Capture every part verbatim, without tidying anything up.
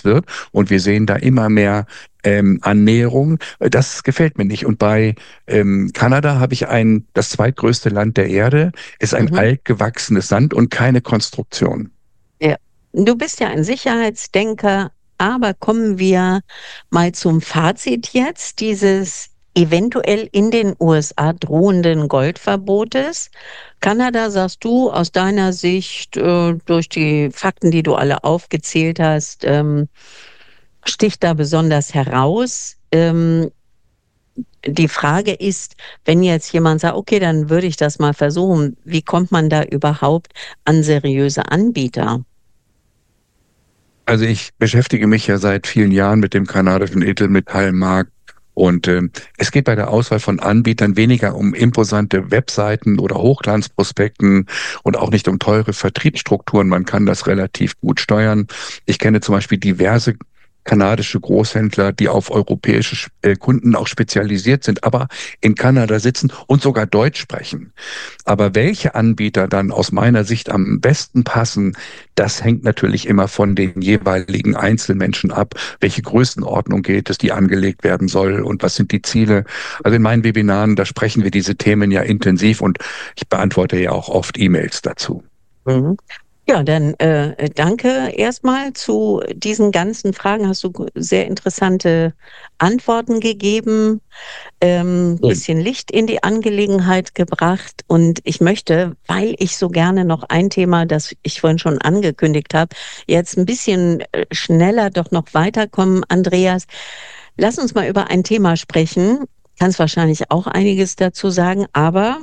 genutzt wird. Und wir sehen da immer mehr ähm, Annäherung. Das gefällt mir nicht. Und bei ähm, Kanada habe ich ein, das zweitgrößte Land der Erde, ist ein Mhm. altgewachsenes Land und keine Konstruktion. Ja. Du bist ja ein Sicherheitsdenker, aber kommen wir mal zum Fazit jetzt dieses eventuell in den U S A drohenden Goldverbotes. Kanada, sagst du, aus deiner Sicht, äh, durch die Fakten, die du alle aufgezählt hast, ähm, sticht da besonders heraus. Ähm, die Frage ist, wenn jetzt jemand sagt, okay, dann würde ich das mal versuchen, wie kommt man da überhaupt an seriöse Anbieter? Also ich beschäftige mich ja seit vielen Jahren mit dem kanadischen Edelmetallmarkt und ähm, es geht bei der Auswahl von Anbietern weniger um imposante Webseiten oder Hochglanzprospekten und auch nicht um teure Vertriebsstrukturen. Man kann das relativ gut steuern. Ich kenne zum Beispiel diverse kanadische Großhändler, die auf europäische äh, Kunden auch spezialisiert sind, aber in Kanada sitzen und sogar Deutsch sprechen. Aber welche Anbieter dann aus meiner Sicht am besten passen, das hängt natürlich immer von den jeweiligen Einzelmenschen ab. Welche Größenordnung geht es, die angelegt werden soll und was sind die Ziele? Also in meinen Webinaren, da sprechen wir diese Themen ja intensiv und ich beantworte ja auch oft E-Mails dazu. Mhm. Ja, dann äh, danke erstmal zu diesen ganzen Fragen. Hast du gu- sehr interessante Antworten gegeben, ähm, Schön. bisschen Licht in die Angelegenheit gebracht. Und ich möchte, weil ich so gerne noch ein Thema, das ich vorhin schon angekündigt habe, jetzt ein bisschen äh, schneller doch noch weiterkommen, Andreas. Lass uns mal über ein Thema sprechen. Kannst wahrscheinlich auch einiges dazu sagen, aber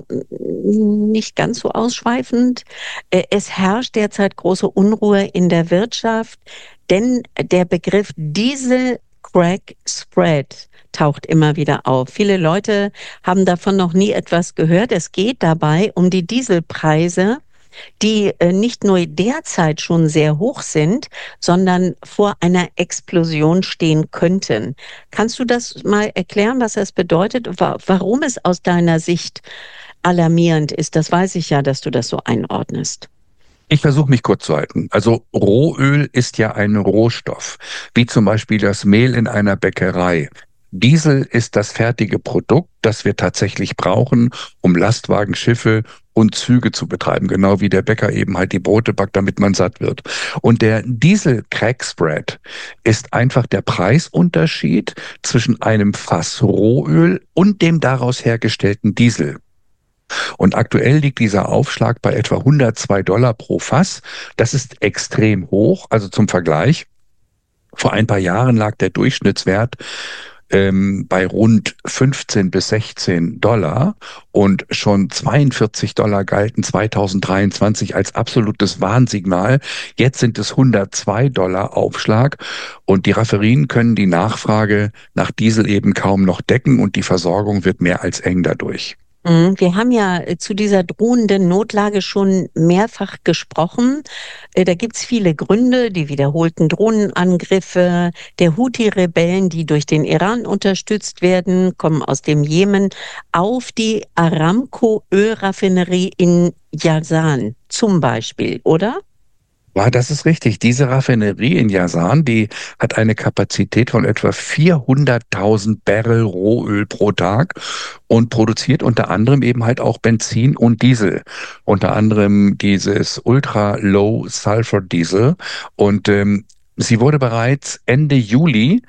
mm, nicht ganz so ausschweifend. Äh, Es herrscht derzeit große Unruhe in der Wirtschaft, denn der Begriff Diesel Crack Spread taucht immer wieder auf. Viele Leute haben davon noch nie etwas gehört. Es geht dabei um die Dieselpreise, die äh, nicht nur derzeit schon sehr hoch sind, sondern vor einer Explosion stehen könnten. Kannst du das mal erklären, was das bedeutet, wa warum es aus deiner Sicht alarmierend ist? Das weiß ich ja, dass du das so einordnest. Ich versuche mich kurz zu halten. Also Rohöl ist ja ein Rohstoff, wie zum Beispiel das Mehl in einer Bäckerei. Diesel ist das fertige Produkt, das wir tatsächlich brauchen, um Lastwagen, Schiffe und Züge zu betreiben, genau wie der Bäcker eben halt die Brote backt, damit man satt wird. Und der Diesel-Crack-Spread ist einfach der Preisunterschied zwischen einem Fass Rohöl und dem daraus hergestellten Diesel. Und aktuell liegt dieser Aufschlag bei etwa hundertzwei Dollar pro Fass. Das ist extrem hoch. Also zum Vergleich, vor ein paar Jahren lag der Durchschnittswert ähm, bei rund fünfzehn bis sechzehn Dollar und schon zweiundvierzig Dollar galten zweitausenddreiundzwanzig als absolutes Warnsignal. Jetzt sind es hundertzwei Dollar Aufschlag und die Raffinerien können die Nachfrage nach Diesel eben kaum noch decken und die Versorgung wird mehr als eng dadurch. Mhm. Wir haben ja äh, zu dieser drohenden Notlage schon mehrfach gesprochen. Äh, Da gibt es viele Gründe, die wiederholten Drohnenangriffe der Houthi-Rebellen, die durch den Iran unterstützt werden, kommen aus dem Jemen, auf die Aramco-Ölraffinerie in Jazan zum Beispiel, oder? Ja, das ist richtig. Diese Raffinerie in Jazan, die hat eine Kapazität von etwa vierhunderttausend Barrel Rohöl pro Tag und produziert unter anderem eben halt auch Benzin und Diesel. Unter anderem dieses Ultra Low Sulfur Diesel. Und ähm, sie wurde bereits Ende Juli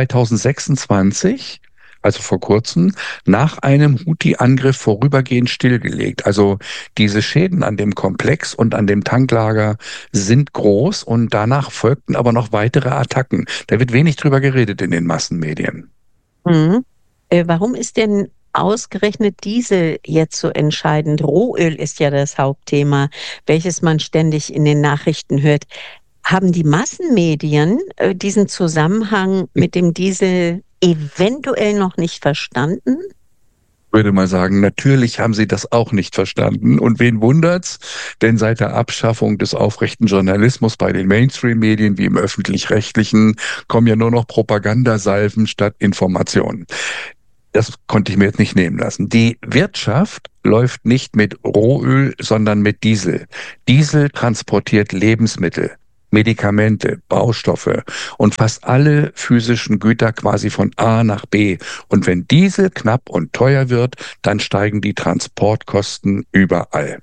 zweitausendsechsundzwanzig, also vor kurzem, nach einem Houthi-Angriff vorübergehend stillgelegt. Also diese Schäden an dem Komplex und an dem Tanklager sind groß und danach folgten aber noch weitere Attacken. Da wird wenig drüber geredet in den Massenmedien. Mhm. Äh, warum ist denn ausgerechnet Diesel jetzt so entscheidend? Rohöl ist ja das Hauptthema, welches man ständig in den Nachrichten hört. Haben die Massenmedien äh, diesen Zusammenhang mit dem Diesel eventuell noch nicht verstanden? Würde mal sagen, natürlich haben sie das auch nicht verstanden. Und wen wundert's? Denn seit der Abschaffung des aufrechten Journalismus bei den Mainstream-Medien wie im öffentlich-rechtlichen kommen ja nur noch Propagandasalven statt Informationen. Das konnte ich mir jetzt nicht nehmen lassen. Die Wirtschaft läuft nicht mit Rohöl, sondern mit Diesel. Diesel transportiert Lebensmittel. Medikamente, Baustoffe und fast alle physischen Güter quasi von A nach B. Und wenn Diesel knapp und teuer wird, dann steigen die Transportkosten überall.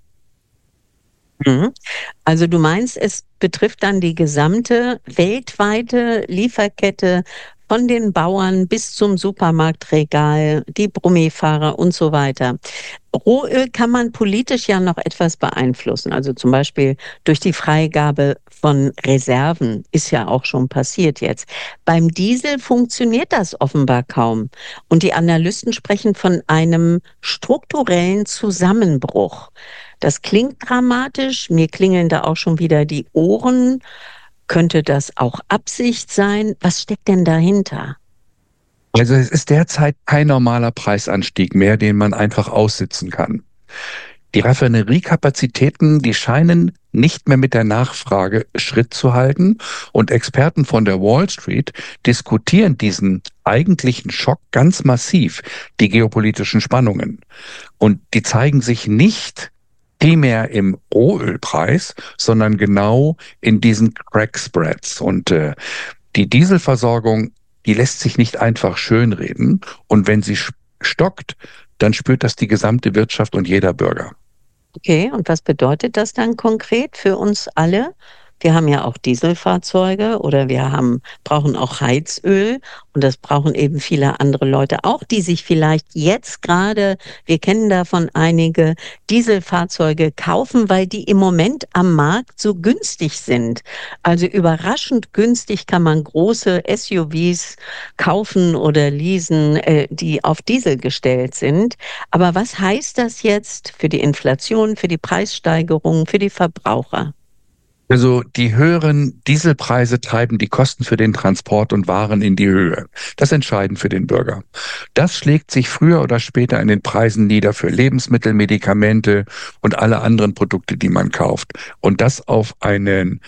Mhm. Also du meinst, es betrifft dann die gesamte weltweite Lieferkette von den Bauern bis zum Supermarktregal, die Brummifahrer und so weiter. Rohöl kann man politisch ja noch etwas beeinflussen, also zum Beispiel durch die Freigabe von Reserven, ist ja auch schon passiert jetzt. Beim Diesel funktioniert das offenbar kaum und die Analysten sprechen von einem strukturellen Zusammenbruch. Das klingt dramatisch, mir klingeln da auch schon wieder die Ohren. Könnte das auch Absicht sein? Was steckt denn dahinter? Also es ist derzeit kein normaler Preisanstieg mehr, den man einfach aussitzen kann. Die Raffineriekapazitäten, die scheinen nicht mehr mit der Nachfrage Schritt zu halten und Experten von der Wall Street diskutieren diesen eigentlichen Schock ganz massiv, die geopolitischen Spannungen. Und die zeigen sich nicht primär im Rohölpreis, sondern genau in diesen Crack Spreads. Und äh, die Dieselversorgung, die lässt sich nicht einfach schönreden. Und wenn sie stockt, dann spürt das die gesamte Wirtschaft und jeder Bürger. Okay, und was bedeutet das dann konkret für uns alle? Wir haben ja auch Dieselfahrzeuge oder wir haben, brauchen auch Heizöl und das brauchen eben viele andere Leute auch, die sich vielleicht jetzt gerade, wir kennen davon einige, Dieselfahrzeuge kaufen, weil die im Moment am Markt so günstig sind. Also überraschend günstig kann man große S U Vs kaufen oder leasen, äh, die auf Diesel gestellt sind. Aber was heißt das jetzt für die Inflation, für die Preissteigerung, für die Verbraucher? Also die höheren Dieselpreise treiben die Kosten für den Transport und Waren in die Höhe. Das ist entscheidend für den Bürger. Das schlägt sich früher oder später in den Preisen nieder für Lebensmittel, Medikamente und alle anderen Produkte, die man kauft. Und das auf einen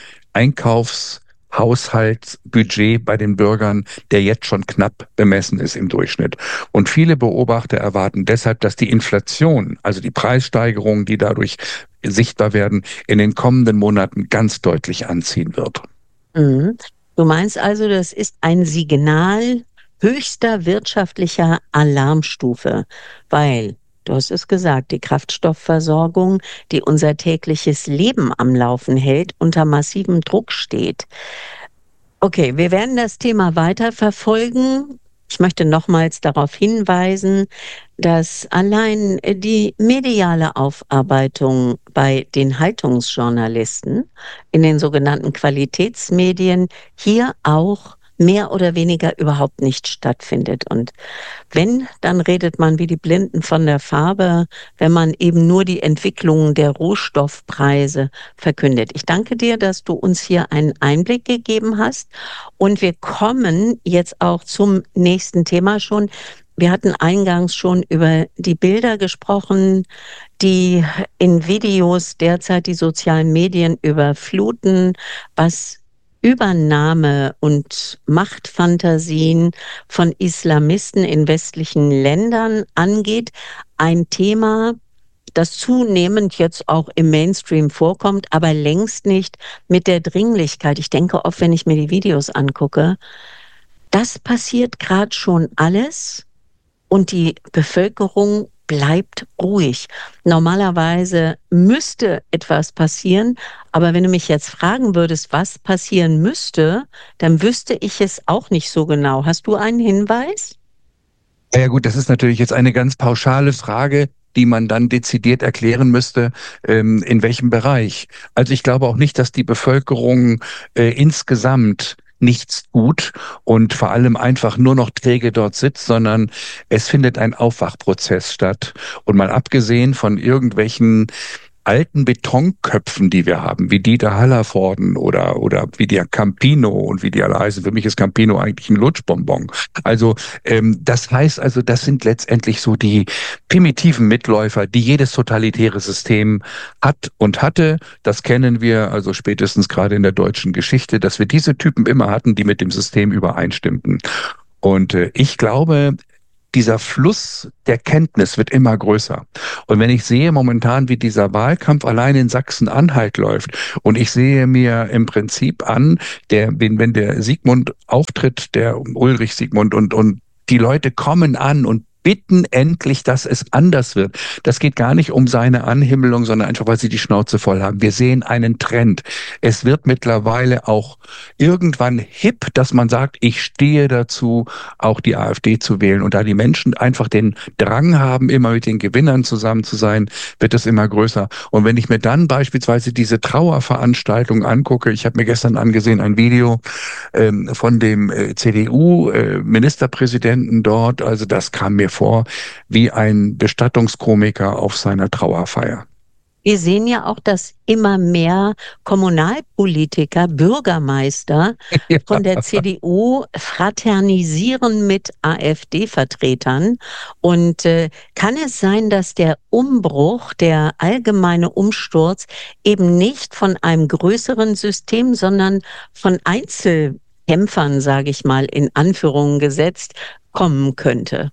Einkaufshaushaltsbudget bei den Bürgern, der jetzt schon knapp bemessen ist im Durchschnitt. Und viele Beobachter erwarten deshalb, dass die Inflation, also die Preissteigerungen, die dadurch sichtbar werden, in den kommenden Monaten ganz deutlich anziehen wird. Mhm. Du meinst also, das ist ein Signal höchster wirtschaftlicher Alarmstufe, weil, du hast es gesagt, die Kraftstoffversorgung, die unser tägliches Leben am Laufen hält, unter massivem Druck steht. Okay, wir werden das Thema weiter verfolgen. Ich möchte nochmals darauf hinweisen, dass allein die mediale Aufarbeitung bei den Haltungsjournalisten in den sogenannten Qualitätsmedien hier auch mehr oder weniger überhaupt nicht stattfindet. Und wenn, dann redet man wie die Blinden von der Farbe, wenn man eben nur die Entwicklung der Rohstoffpreise verkündet. Ich danke dir, dass du uns hier einen Einblick gegeben hast. Und wir kommen jetzt auch zum nächsten Thema schon. Wir hatten eingangs schon über die Bilder gesprochen, die in Videos derzeit die sozialen Medien überfluten, was Übernahme und Machtfantasien von Islamisten in westlichen Ländern angeht. Ein Thema, das zunehmend jetzt auch im Mainstream vorkommt, aber längst nicht mit der Dringlichkeit. Ich denke oft, wenn ich mir die Videos angucke, das passiert gerade schon alles und die Bevölkerung bleibt ruhig. Normalerweise müsste etwas passieren, aber wenn du mich jetzt fragen würdest, was passieren müsste, dann wüsste ich es auch nicht so genau. Hast du einen Hinweis? Ja gut, das ist natürlich jetzt eine ganz pauschale Frage, die man dann dezidiert erklären müsste, ähm, in welchem Bereich. Also ich glaube auch nicht, dass die Bevölkerung äh, insgesamt nichts tut und vor allem einfach nur noch träge dort sitzt, sondern es findet ein Aufwachprozess statt. Und mal abgesehen von irgendwelchen alten Betonköpfen, die wir haben, wie Dieter Hallervorden oder, oder wie der Campino und wie die alle heißen. Für mich ist Campino eigentlich ein Lutschbonbon. Also ähm, das heißt also, das sind letztendlich so die primitiven Mitläufer, die jedes totalitäre System hat und hatte. Das kennen wir also spätestens gerade in der deutschen Geschichte, dass wir diese Typen immer hatten, die mit dem System übereinstimmten. Und äh, ich glaube, dieser Fluss der Kenntnis wird immer größer. Und wenn ich sehe momentan, wie dieser Wahlkampf allein in Sachsen-Anhalt läuft und ich sehe mir im Prinzip an, der, wenn, wenn der Sigmund auftritt, der Ulrich Sigmund und, und die Leute kommen an und bitten endlich, dass es anders wird. Das geht gar nicht um seine Anhimmelung, sondern einfach, weil sie die Schnauze voll haben. Wir sehen einen Trend. Es wird mittlerweile auch irgendwann hip, dass man sagt, ich stehe dazu, auch die AfD zu wählen. Und da die Menschen einfach den Drang haben, immer mit den Gewinnern zusammen zu sein, wird es immer größer. Und wenn ich mir dann beispielsweise diese Trauerveranstaltung angucke, ich habe mir gestern angesehen ein Video ähm, von dem äh, C D U-Ministerpräsidenten dort, also das kam mir vor wie ein Bestattungskomiker auf seiner Trauerfeier. Wir sehen ja auch, dass immer mehr Kommunalpolitiker, Bürgermeister Ja. von der C D U fraternisieren mit AfD-Vertretern. Und äh, kann es sein, dass der Umbruch, der allgemeine Umsturz eben nicht von einem größeren System, sondern von Einzelkämpfern, sage ich mal, in Anführungen gesetzt, kommen könnte?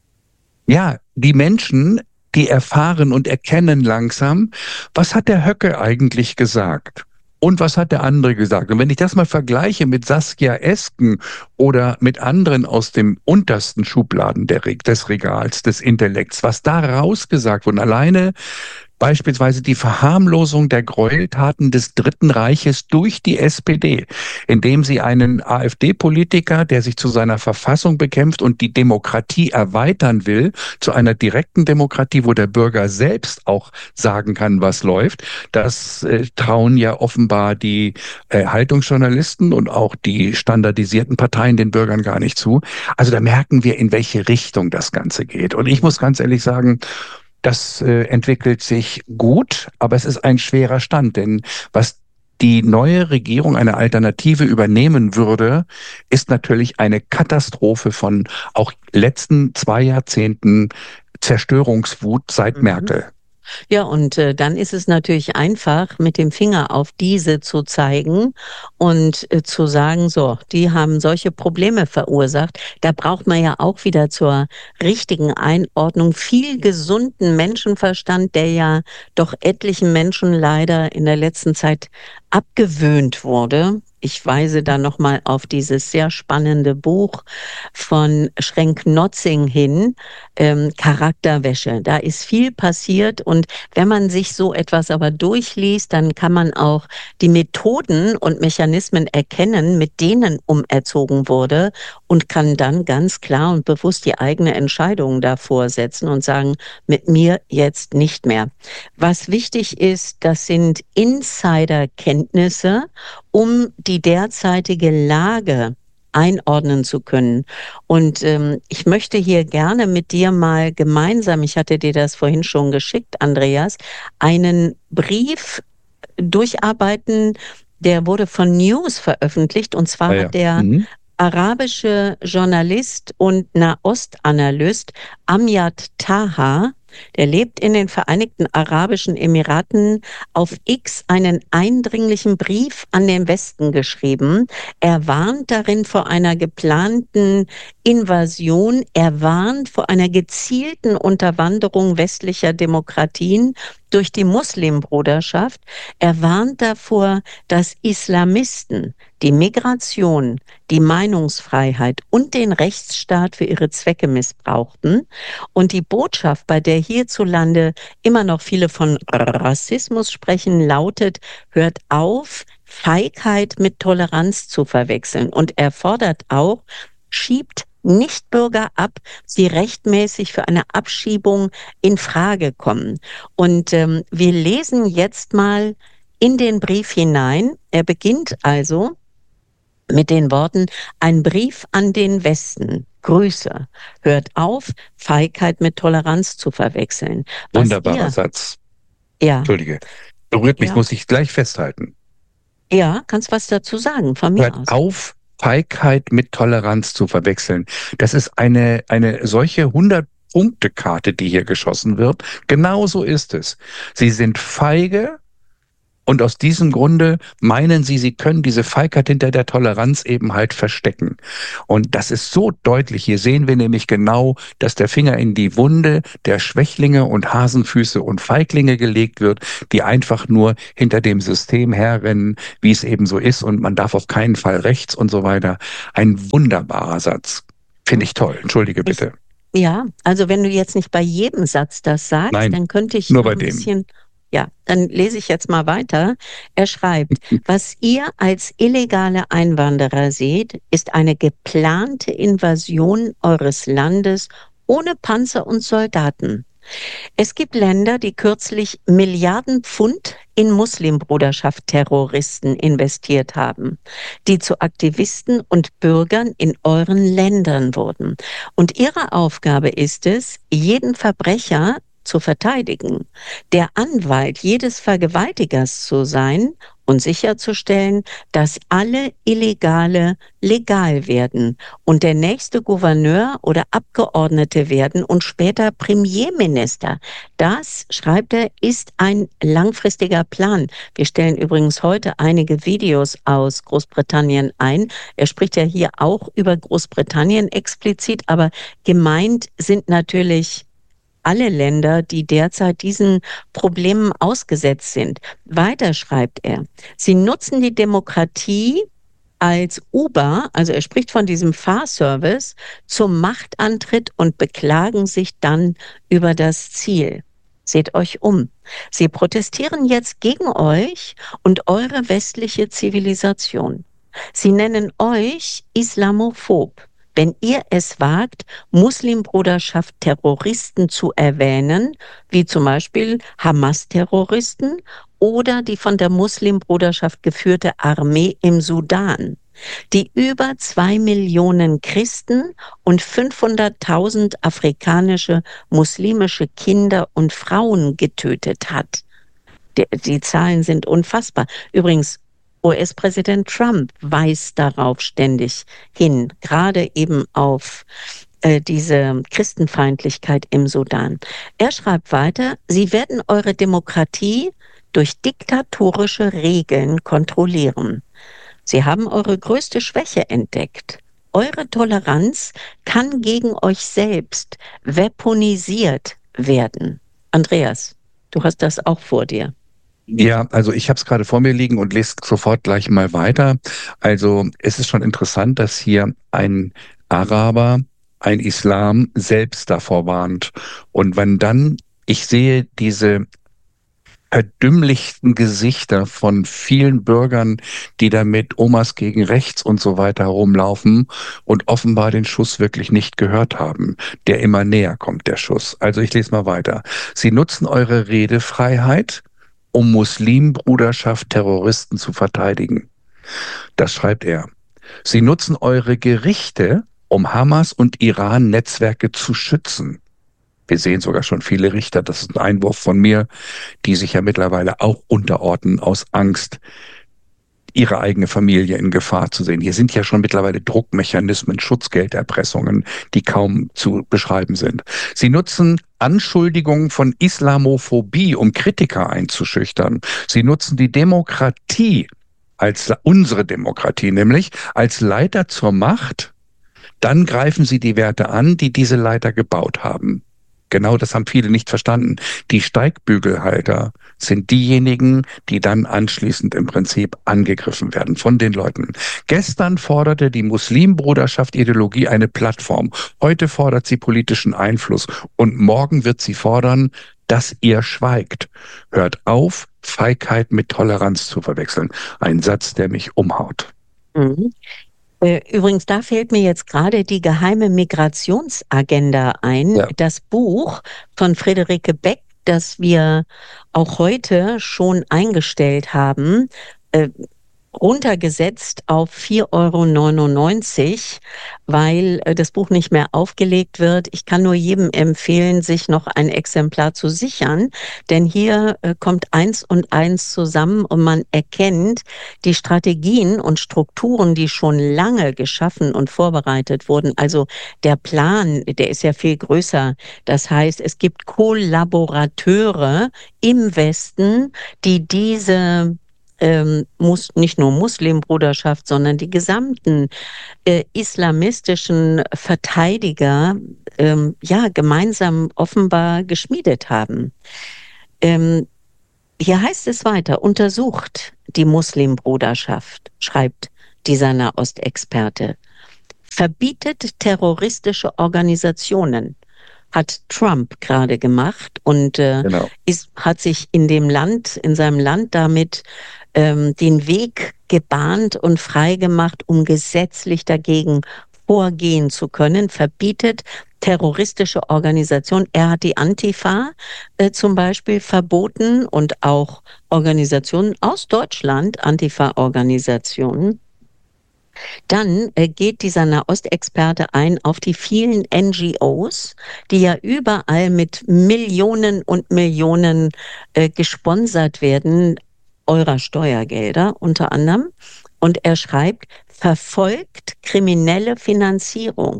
Ja, die Menschen, die erfahren und erkennen langsam, was hat der Höcke eigentlich gesagt? Und was hat der andere gesagt? Und wenn ich das mal vergleiche mit Saskia Esken oder mit anderen aus dem untersten Schubladen der, des Regals, des Intellekts, was da rausgesagt wurde, alleine beispielsweise die Verharmlosung der Gräueltaten des Dritten Reiches durch die S P D, indem sie einen AfD-Politiker, der sich zu seiner Verfassung bekämpft und die Demokratie erweitern will, zu einer direkten Demokratie, wo der Bürger selbst auch sagen kann, was läuft, das äh, trauen ja offenbar die äh, Haltungsjournalisten und auch die standardisierten Parteien den Bürgern gar nicht zu. Also da merken wir, in welche Richtung das Ganze geht. Und ich muss ganz ehrlich sagen, das äh, entwickelt sich gut, aber es ist ein schwerer Stand, denn was die neue Regierung, eine Alternative übernehmen würde, ist natürlich eine Katastrophe von auch letzten zwei Jahrzehnten Zerstörungswut seit Mhm. Merkel. Ja, und äh, dann ist es natürlich einfach, mit dem Finger auf diese zu zeigen und äh, zu sagen, so, die haben solche Probleme verursacht. Da braucht man ja auch wieder zur richtigen Einordnung viel gesunden Menschenverstand, der ja doch etlichen Menschen leider in der letzten Zeit abgewöhnt wurde. Ich weise da nochmal auf dieses sehr spannende Buch von Schrenk-Notzing hin, ähm, Charakterwäsche. Da ist viel passiert und wenn man sich so etwas aber durchliest, dann kann man auch die Methoden und Mechanismen erkennen, mit denen umerzogen wurde und kann dann ganz klar und bewusst die eigene Entscheidung davor setzen und sagen, mit mir jetzt nicht mehr. Was wichtig ist, das sind Insiderkenntnisse, um die derzeitige Lage einordnen zu können. Und ähm, ich möchte hier gerne mit dir mal gemeinsam, ich hatte dir das vorhin schon geschickt, Andreas, einen Brief durcharbeiten, der wurde von News veröffentlicht, und zwar Ah ja. hat der Mhm. arabische Journalist und Nahostanalyst Amjad Taha, der lebt in den Vereinigten Arabischen Emiraten, auf X einen eindringlichen Brief an den Westen geschrieben. Er warnt darin vor einer geplanten Invasion. Er warnt vor einer gezielten Unterwanderung westlicher Demokratien durch die Muslimbruderschaft. Er warnt davor, dass Islamisten die Migration, die Meinungsfreiheit und den Rechtsstaat für ihre Zwecke missbrauchten. Und die Botschaft, bei der hierzulande immer noch viele von Rassismus sprechen, lautet: Hört auf, Feigheit mit Toleranz zu verwechseln. Und er fordert auch, schiebt Nichtbürger ab, die rechtmäßig für eine Abschiebung in Frage kommen. Und ähm, wir lesen jetzt mal in den Brief hinein. Er beginnt also mit den Worten: Ein Brief an den Westen. Grüße. Hört auf, Feigheit mit Toleranz zu verwechseln. Was Wunderbarer ihr, Satz. ja, Entschuldige. Berührt mich, ja, muss ich gleich festhalten. ja, kannst was dazu sagen, von mir Hört aus. auf, Feigheit mit Toleranz zu verwechseln. Das ist eine, eine solche hundert-Punkte-Karte, die hier geschossen wird. Genauso ist es. Sie sind feige, Und aus diesem Grunde meinen sie, sie können diese Feigheit hinter der Toleranz eben halt verstecken. Und das ist so deutlich. Hier sehen wir nämlich genau, dass der Finger in die Wunde der Schwächlinge und Hasenfüße und Feiglinge gelegt wird, die einfach nur hinter dem System herrennen, wie es eben so ist. Und man darf auf keinen Fall rechts und so weiter. Ein wunderbarer Satz. Finde ich toll. Entschuldige Ich, bitte. ja, also wenn du jetzt nicht bei jedem Satz das sagst, Nein, dann könnte ich nur noch bei ein dem. bisschen, ja, dann lese ich jetzt mal weiter. Er schreibt, was ihr als illegale Einwanderer seht, ist eine geplante Invasion eures Landes ohne Panzer und Soldaten. Es gibt Länder, die kürzlich Milliarden Pfund in Muslimbruderschaft-Terroristen investiert haben, die zu Aktivisten und Bürgern in euren Ländern wurden. Und ihre Aufgabe ist es, jeden Verbrecher zu verteidigen, der Anwalt jedes Vergewaltigers zu sein und sicherzustellen, dass alle Illegale legal werden und der nächste Gouverneur oder Abgeordnete werden und später Premierminister. Das, schreibt er, ist ein langfristiger Plan. Wir stellen übrigens heute einige Videos aus Großbritannien ein. Er spricht ja hier auch über Großbritannien explizit, aber gemeint sind natürlich alle Länder, die derzeit diesen Problemen ausgesetzt sind. Weiter schreibt er, sie nutzen die Demokratie als Uber, also er spricht von diesem Fahrservice, zum Machtantritt und beklagen sich dann über das Ziel. Seht euch um. Sie protestieren jetzt gegen euch und eure westliche Zivilisation. Sie nennen euch islamophob. Wenn ihr es wagt, Muslimbruderschaft-Terroristen zu erwähnen, wie zum Beispiel Hamas-Terroristen oder die von der Muslimbruderschaft geführte Armee im Sudan, die über zwei Millionen Christen und fünfhunderttausend afrikanische muslimische Kinder und Frauen getötet hat. Die, die Zahlen sind unfassbar. Übrigens, U S-Präsident Trump weist darauf ständig hin, gerade eben auf äh, diese Christenfeindlichkeit im Sudan. Er schreibt weiter, sie werden eure Demokratie durch diktatorische Regeln kontrollieren. Sie haben eure größte Schwäche entdeckt. Eure Toleranz kann gegen euch selbst weaponisiert werden. Andreas, du hast das auch vor dir. Ja, also ich habe es gerade vor mir liegen und lese sofort gleich mal weiter. Also es ist schon interessant, dass hier ein Araber, ein Islam selbst davor warnt. Und wenn dann, ich sehe diese verdümmlichten Gesichter von vielen Bürgern, die da mit Omas gegen rechts und so weiter herumlaufen und offenbar den Schuss wirklich nicht gehört haben, der immer näher kommt, der Schuss. Also ich lese mal weiter. Sie nutzen eure Redefreiheit, um Muslimbruderschaft Terroristen zu verteidigen. Das schreibt er. Sie nutzen eure Gerichte, um Hamas und Iran-Netzwerke zu schützen. Wir sehen sogar schon viele Richter, das ist ein Einwurf von mir, die sich ja mittlerweile auch unterordnen aus Angst, ihre eigene Familie in Gefahr zu sehen. Hier sind ja schon mittlerweile Druckmechanismen, Schutzgelderpressungen, die kaum zu beschreiben sind. Sie nutzen Anschuldigungen von Islamophobie, um Kritiker einzuschüchtern. Sie nutzen die Demokratie als unsere Demokratie, nämlich als Leiter zur Macht. Dann greifen sie die Werte an, die diese Leiter gebaut haben. Genau, das haben viele nicht verstanden. Die Steigbügelhalter sind diejenigen, die dann anschließend im Prinzip angegriffen werden von den Leuten. Gestern forderte die Muslimbruderschaft-Ideologie eine Plattform. Heute fordert sie politischen Einfluss. Und morgen wird sie fordern, dass ihr schweigt. Hört auf, Feigheit mit Toleranz zu verwechseln. Ein Satz, der mich umhaut. Mhm. Übrigens, da fällt mir jetzt gerade die geheime Migrationsagenda ein. Ja. Das Buch von Friederike Beck, das wir auch heute schon eingestellt haben. runtergesetzt auf vier Euro neunundneunzig, weil äh, das Buch nicht mehr aufgelegt wird. Ich kann nur jedem empfehlen, sich noch ein Exemplar zu sichern, denn hier äh, kommt eins und eins zusammen und man erkennt die Strategien und Strukturen, die schon lange geschaffen und vorbereitet wurden. Also der Plan, der ist ja viel größer. Das heißt, es gibt Kollaborateure im Westen, die diese Ähm, muss nicht nur Muslimbruderschaft, sondern die gesamten äh, islamistischen Verteidiger ähm, ja gemeinsam offenbar geschmiedet haben. Ähm, hier heißt es weiter: Untersucht die Muslimbruderschaft, schreibt dieser Nahostexperte, verbietet terroristische Organisationen. Hat Trump gerade gemacht und äh, Genau. ist, hat sich in dem Land, in seinem Land damit ähm, den Weg gebahnt und freigemacht, um gesetzlich dagegen vorgehen zu können, verbietet terroristische Organisationen. Er hat die Antifa äh, zum Beispiel verboten und auch Organisationen aus Deutschland, Antifa-Organisationen. Dann äh, geht dieser Nahostexperte ein auf die vielen N G Os, die ja überall mit Millionen und Millionen äh, gesponsert werden, eurer Steuergelder unter anderem. Und er schreibt, verfolgt kriminelle Finanzierung.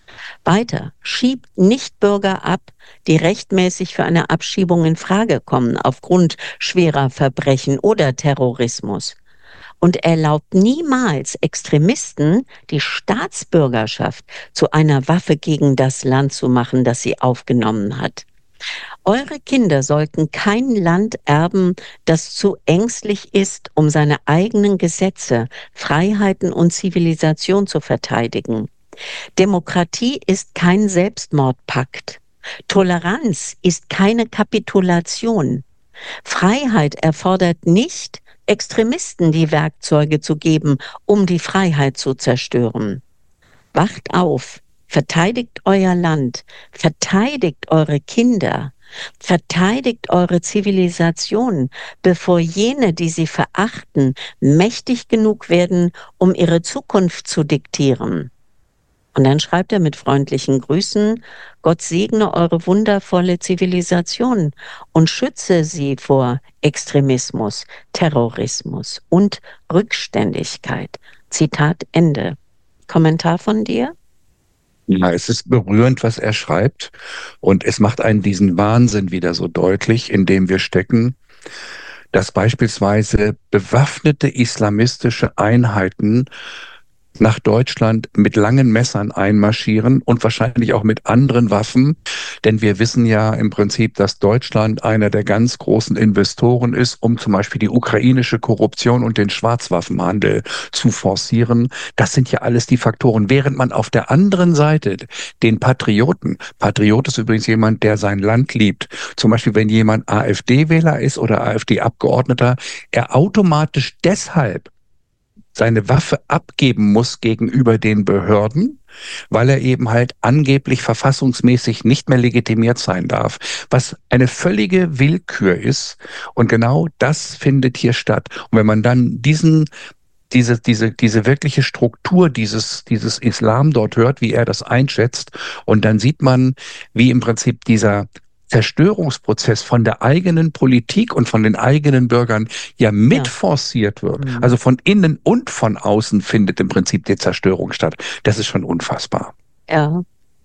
Weiter, schiebt Nichtbürger ab, die rechtmäßig für eine Abschiebung in Frage kommen, aufgrund schwerer Verbrechen oder Terrorismus. Und erlaubt niemals Extremisten, die Staatsbürgerschaft zu einer Waffe gegen das Land zu machen, das sie aufgenommen hat. Eure Kinder sollten kein Land erben, das zu ängstlich ist, um seine eigenen Gesetze, Freiheiten und Zivilisation zu verteidigen. Demokratie ist kein Selbstmordpakt. Toleranz ist keine Kapitulation. Freiheit erfordert nicht, Extremisten die Werkzeuge zu geben, um die Freiheit zu zerstören. Wacht auf, verteidigt euer Land, verteidigt eure Kinder, verteidigt eure Zivilisation, bevor jene, die sie verachten, mächtig genug werden, um ihre Zukunft zu diktieren. Und dann schreibt er mit freundlichen Grüßen, Gott segne eure wundervolle Zivilisation und schütze sie vor Extremismus, Terrorismus und Rückständigkeit. Zitat Ende. Kommentar von dir? Ja, es ist berührend, was er schreibt, und es macht einen diesen Wahnsinn wieder so deutlich, in dem wir stecken, dass beispielsweise bewaffnete islamistische Einheiten nach Deutschland mit langen Messern einmarschieren und wahrscheinlich auch mit anderen Waffen. Denn wir wissen ja im Prinzip, dass Deutschland einer der ganz großen Investoren ist, um zum Beispiel die ukrainische Korruption und den Schwarzwaffenhandel zu forcieren. Das sind ja alles die Faktoren. Während man auf der anderen Seite den Patrioten, Patriot ist übrigens jemand, der sein Land liebt, zum Beispiel wenn jemand AfD-Wähler ist oder AfD-Abgeordneter, er automatisch deshalb seine Waffe abgeben muss gegenüber den Behörden, weil er eben halt angeblich verfassungsmäßig nicht mehr legitimiert sein darf, was eine völlige Willkür ist. Und genau das findet hier statt. Und wenn man dann diesen diese, diese, diese wirkliche Struktur dieses, dieses Islam dort hört, wie er das einschätzt, und dann sieht man, wie im Prinzip dieser Zerstörungsprozess von der eigenen Politik und von den eigenen Bürgern ja mitforciert wird. Mhm. Also von innen und von außen findet im Prinzip die Zerstörung statt. Das ist schon unfassbar. Ja.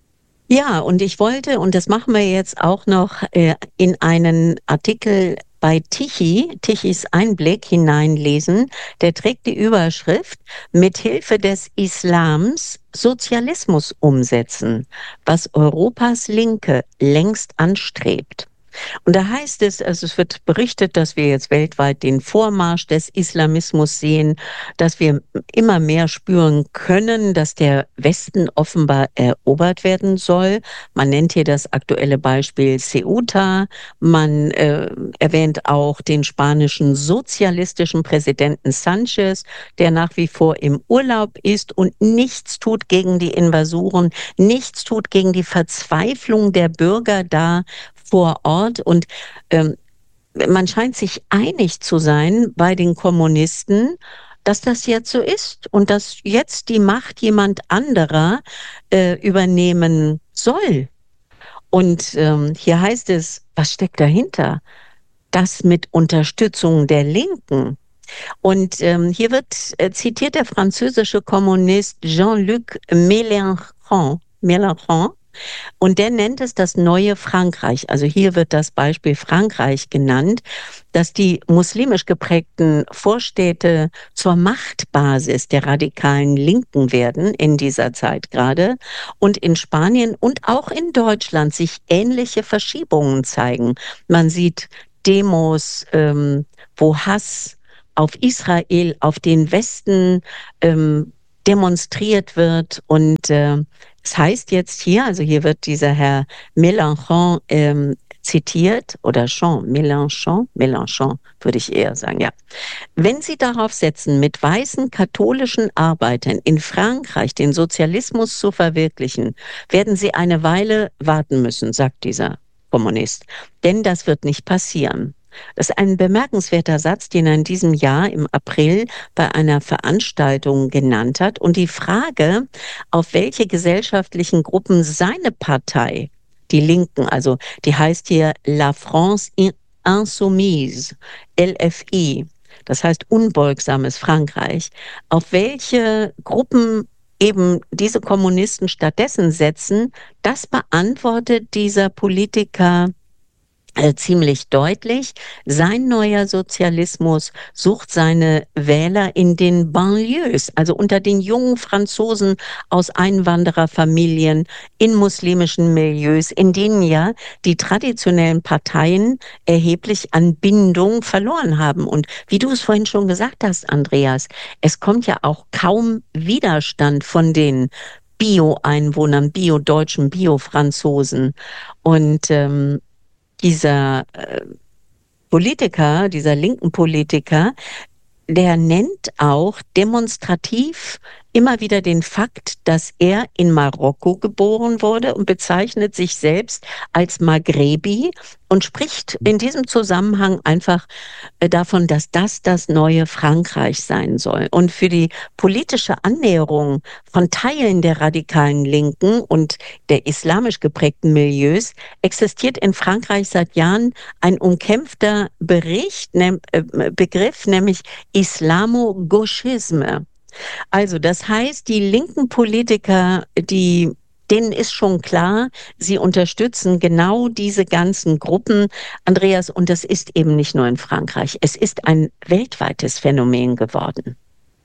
Ja, und ich wollte, und das machen wir jetzt auch noch äh, in einen Artikel bei Tichy, Tichys Einblick hineinlesen. Der trägt die Überschrift Mithilfe des Islams Sozialismus umsetzen, was Europas Linke längst anstrebt. Und da heißt es, also es wird berichtet, dass wir jetzt weltweit den Vormarsch des Islamismus sehen, dass wir immer mehr spüren können, dass der Westen offenbar erobert werden soll. Man nennt hier das aktuelle Beispiel Ceuta. Man äh, erwähnt auch den spanischen sozialistischen Präsidenten Sanchez, der nach wie vor im Urlaub ist und nichts tut gegen die Invasoren, nichts tut gegen die Verzweiflung der Bürger da vor Ort. Und ähm, man scheint sich einig zu sein bei den Kommunisten, dass das jetzt so ist und dass jetzt die Macht jemand anderer äh, übernehmen soll. Und ähm, hier heißt es, was steckt dahinter? Das mit Unterstützung der Linken. Und ähm, hier wird äh, zitiert der französische Kommunist Jean-Luc Mélenchon, Mélenchon, und der nennt es das neue Frankreich. Also hier wird das Beispiel Frankreich genannt, dass die muslimisch geprägten Vorstädte zur Machtbasis der radikalen Linken werden in dieser Zeit gerade und in Spanien und auch in Deutschland sich ähnliche Verschiebungen zeigen. Man sieht Demos, ähm, wo Hass auf Israel, auf den Westen ähm, demonstriert wird. Und äh, es heißt jetzt hier, also hier wird dieser Herr Mélenchon ähm, zitiert, oder Jean Mélenchon, Mélenchon würde ich eher sagen, ja. Wenn Sie darauf setzen, mit weißen katholischen Arbeitern in Frankreich den Sozialismus zu verwirklichen, werden Sie eine Weile warten müssen, sagt dieser Kommunist. Denn das wird nicht passieren. Das ist ein bemerkenswerter Satz, den er in diesem Jahr im April bei einer Veranstaltung genannt hat. Und die Frage, auf welche gesellschaftlichen Gruppen seine Partei, die Linken, also die heißt hier La France Insoumise, L F I, das heißt unbeugsames Frankreich, auf welche Gruppen eben diese Kommunisten stattdessen setzen, das beantwortet dieser Politiker Äh, ziemlich deutlich. Sein neuer Sozialismus sucht seine Wähler in den Banlieues, also unter den jungen Franzosen aus Einwandererfamilien, in muslimischen Milieus, in denen ja die traditionellen Parteien erheblich an Bindung verloren haben. Und wie du es vorhin schon gesagt hast, Andreas, es kommt ja auch kaum Widerstand von den Bio-Einwohnern, Bio-Deutschen, Bio-Franzosen. Und ähm, dieser äh, Politiker, dieser linken Politiker, der nennt auch demonstrativ immer wieder den Fakt, dass er in Marokko geboren wurde und bezeichnet sich selbst als Maghrebi und spricht in diesem Zusammenhang einfach äh, davon, dass das das neue Frankreich sein soll. Und für die politische Annäherung von Teilen der radikalen Linken und der islamisch geprägten Milieus existiert in Frankreich seit Jahren ein umkämpfter Bericht, ne, äh, Begriff, nämlich Islamo-Gauchisme. Also das heißt, die linken Politiker, die, denen ist schon klar, sie unterstützen genau diese ganzen Gruppen, Andreas, und das ist eben nicht nur in Frankreich. Es ist ein weltweites Phänomen geworden.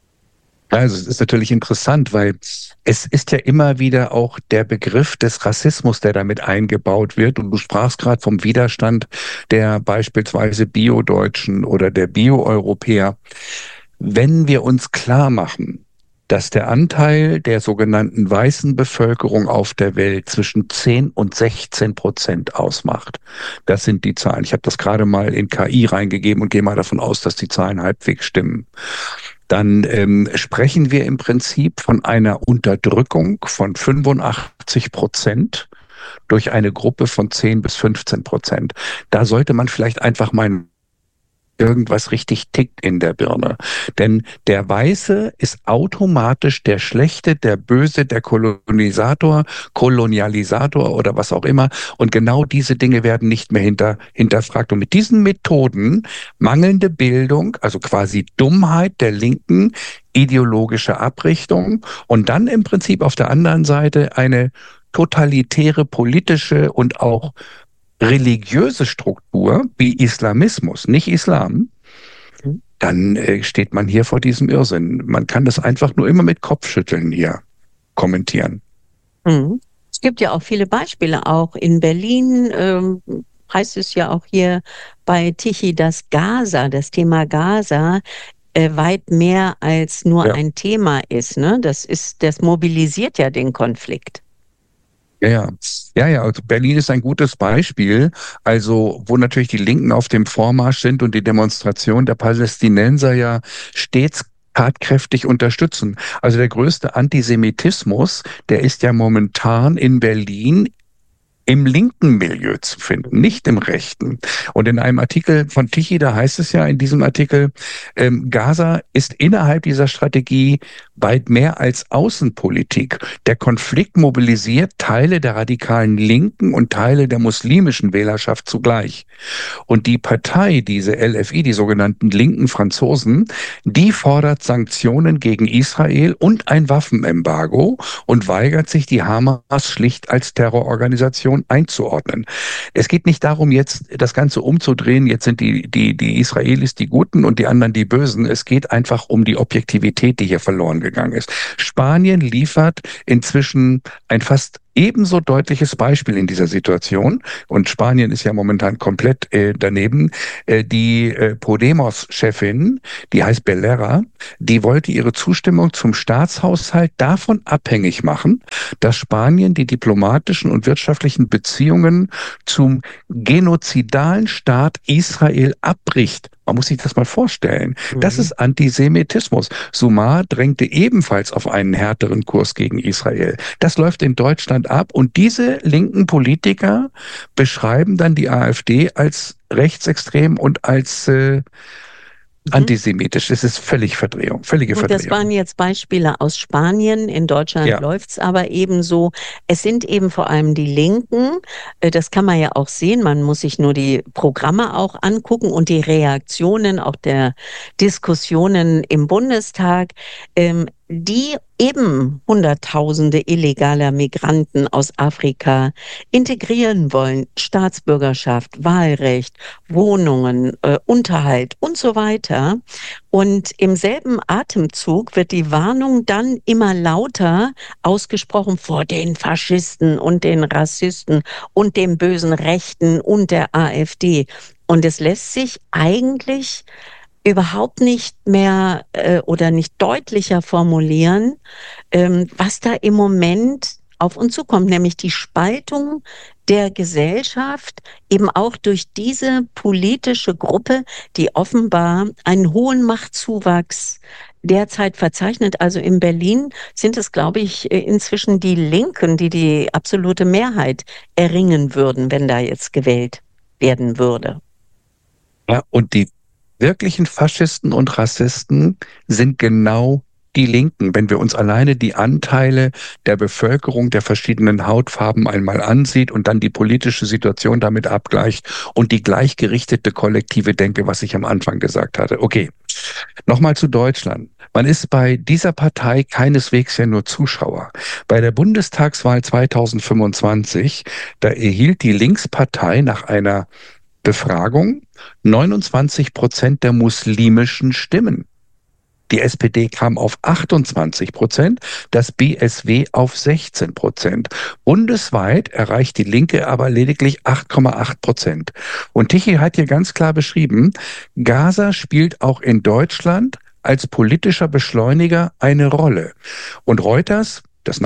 Also es ist natürlich interessant, weil es ist ja immer wieder auch der Begriff des Rassismus, der damit eingebaut wird. Und du sprachst gerade vom Widerstand der beispielsweise Bio-Deutschen oder der Bio-Europäer. Wenn wir uns klar machen, dass der Anteil der sogenannten weißen Bevölkerung auf der Welt zwischen zehn und sechzehn Prozent ausmacht. Das sind die Zahlen. Ich habe das gerade mal in K I reingegeben und gehe mal davon aus, dass die Zahlen halbwegs stimmen. Dann ähm, sprechen wir im Prinzip von einer Unterdrückung von fünfundachtzig Prozent durch eine Gruppe von zehn bis fünfzehn Prozent. Da sollte man vielleicht einfach mal irgendwas richtig tickt in der Birne. Denn der Weiße ist automatisch der Schlechte, der Böse, der Kolonisator, Kolonialisator oder was auch immer. Und genau diese Dinge werden nicht mehr hinter, hinterfragt. Und mit diesen Methoden, mangelnde Bildung, also quasi Dummheit der Linken, ideologische Abrichtung und dann im Prinzip auf der anderen Seite eine totalitäre politische und auch religiöse Struktur wie Islamismus, nicht Islam, dann äh, steht man hier vor diesem Irrsinn. Man kann das einfach nur immer mit Kopfschütteln hier kommentieren. Mhm. Es gibt ja auch viele Beispiele, auch in Berlin ähm, heißt es ja auch hier bei Tichy, dass Gaza, das Thema Gaza, äh, weit mehr als nur Ja. ein Thema ist. Ne? Das ist, das mobilisiert ja den Konflikt. Ja, ja, ja, ja. Also Berlin ist ein gutes Beispiel, also wo natürlich die Linken auf dem Vormarsch sind und die Demonstration der Palästinenser ja stets tatkräftig unterstützen. Also der größte Antisemitismus, der ist ja momentan in Berlin im linken Milieu zu finden, nicht im rechten. Und in einem Artikel von Tichy, da heißt es ja in diesem Artikel, ähm, Gaza ist innerhalb dieser Strategie weit mehr als Außenpolitik. Der Konflikt mobilisiert Teile der radikalen Linken und Teile der muslimischen Wählerschaft zugleich. Und die Partei, diese L F I, die sogenannten linken Franzosen, die fordert Sanktionen gegen Israel und ein Waffenembargo und weigert sich, die Hamas schlicht als Terrororganisation einzuordnen. Es geht nicht darum, jetzt das Ganze umzudrehen, jetzt sind die, die, die Israelis die Guten und die anderen die Bösen. Es geht einfach um die Objektivität, die hier verloren gegangen ist. Spanien liefert inzwischen ein fast ebenso deutliches Beispiel in dieser Situation, und Spanien ist ja momentan komplett äh, daneben, äh, die äh, Podemos-Chefin, die heißt Bellera, die wollte ihre Zustimmung zum Staatshaushalt davon abhängig machen, dass Spanien die diplomatischen und wirtschaftlichen Beziehungen zum genozidalen Staat Israel abbricht. Man muss sich das mal vorstellen. Mhm. Das ist Antisemitismus. Sumar drängte ebenfalls auf einen härteren Kurs gegen Israel. Das läuft in Deutschland ab, und diese linken Politiker beschreiben dann die AfD als rechtsextrem und als äh, antisemitisch. Es ist völlig Verdrehung, völlige Gut, Verdrehung. das waren jetzt Beispiele aus Spanien. In Deutschland ja. läuft es aber ebenso. Es sind eben vor allem die Linken. Das kann man ja auch sehen. Man muss sich nur die Programme auch angucken und die Reaktionen auch der Diskussionen im Bundestag. Ähm, die eben Hunderttausende illegaler Migranten aus Afrika integrieren wollen. Staatsbürgerschaft, Wahlrecht, Wohnungen, äh, Unterhalt und so weiter. Und im selben Atemzug wird die Warnung dann immer lauter ausgesprochen vor den Faschisten und den Rassisten und dem bösen Rechten und der AfD. Und es lässt sich eigentlich überhaupt nicht mehr äh, oder nicht deutlicher formulieren, ähm, was da im Moment auf uns zukommt, nämlich die Spaltung der Gesellschaft, eben auch durch diese politische Gruppe, die offenbar einen hohen Machtzuwachs derzeit verzeichnet. Also in Berlin sind es, glaube ich, inzwischen die Linken, die die absolute Mehrheit erringen würden, wenn da jetzt gewählt werden würde. Ja, und die wirklichen Faschisten und Rassisten sind genau die Linken. Wenn wir uns alleine die Anteile der Bevölkerung der verschiedenen Hautfarben einmal ansieht und dann die politische Situation damit abgleicht und die gleichgerichtete kollektive Denke, was ich am Anfang gesagt hatte. Okay, nochmal zu Deutschland. Man ist bei dieser Partei keineswegs ja nur Zuschauer. Bei der Bundestagswahl zweitausendfünfundzwanzig, da erhielt die Linkspartei nach einer Befragung neunundzwanzig Prozent der muslimischen Stimmen. Die S P D kam auf achtundzwanzig Prozent, das B S W auf sechzehn Prozent. Bundesweit erreicht die Linke aber lediglich acht Komma acht Prozent. Und Tichy hat hier ganz klar beschrieben, Gaza spielt auch in Deutschland als politischer Beschleuniger eine Rolle. Und Reuters, das